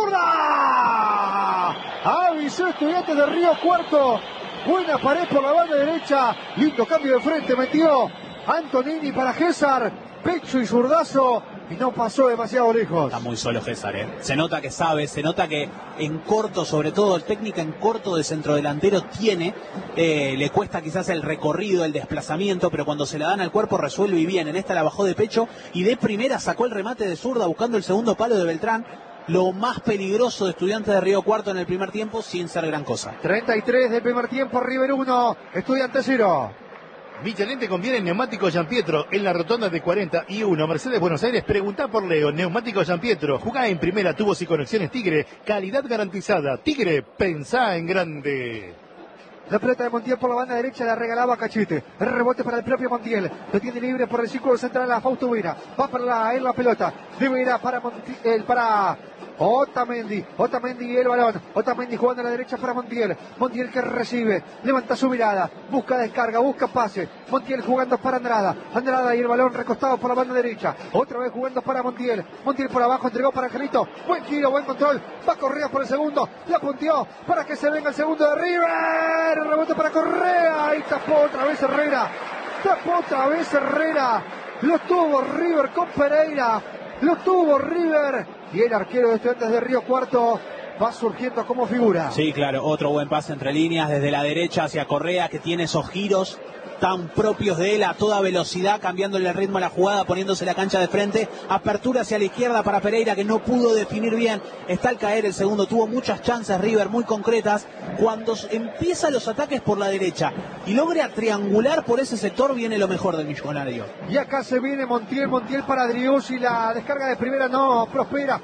[SPEAKER 2] zurda. Avisó Estudiantes de Río Cuarto. Buena pared por la banda derecha. Lindo cambio de frente. Metió Antonini para César. Pecho y zurdazo. Y no pasó demasiado lejos.
[SPEAKER 1] Está muy solo César, ¿eh? Se nota que sabe, se nota que en corto, sobre todo el técnica en corto de centrodelantero tiene. Eh, le cuesta quizás el recorrido, el desplazamiento, pero cuando se la dan al cuerpo resuelve y bien. En esta la bajó de pecho y de primera sacó el remate de zurda buscando el segundo palo de Beltrán. Lo más peligroso de Estudiantes de Río Cuarto en el primer tiempo sin ser gran cosa.
[SPEAKER 2] treinta y tres del primer tiempo, River uno, Estudiantes cero.
[SPEAKER 5] Michelin te conviene en Neumáticos Giampietro, en la rotonda de cuarenta y uno, Mercedes Buenos Aires. Preguntá por Leo, Neumáticos Giampietro. Jugá en primera, tubos y conexiones Tigre. Calidad garantizada. Tigre, pensá en grande.
[SPEAKER 2] La pelota de Montiel por la banda derecha la regalaba Cachete. El rebote para el propio Montiel. Lo tiene libre por el círculo central a Fausto Vera. Va para la, en la pelota. De Vera para Montiel, para Otamendi. Otamendi y el balón. Otamendi jugando a la derecha para Montiel. Montiel que recibe. Levanta su mirada. Busca descarga. Busca pase. Montiel jugando para Andrada. Andrada y el balón recostado por la banda derecha. Otra vez jugando para Montiel. Montiel por abajo. Entregó para Angelito. Buen giro. Buen control. Va Correa por el segundo. La punteó para que se venga el segundo de River. Rebote para Correa. Y tapó otra vez Herrera. Tapó otra vez Herrera. Lo tuvo River con Pereira. Lo tuvo River. Y el arquero de Estudiantes de Río Cuarto va surgiendo como figura.
[SPEAKER 1] Sí, claro, otro buen pase entre líneas desde la derecha hacia Correa, que tiene esos giros tan propios de él a toda velocidad, cambiándole el ritmo a la jugada, poniéndose la cancha de frente, apertura hacia la izquierda para Pereira, que no pudo definir bien. Está al caer el segundo, tuvo muchas chances River muy concretas. Cuando empieza los ataques por la derecha y logra triangular por ese sector, viene lo mejor del Millonario.
[SPEAKER 2] Y acá se viene Montiel, Montiel para Driussi, la descarga de primera no prospera.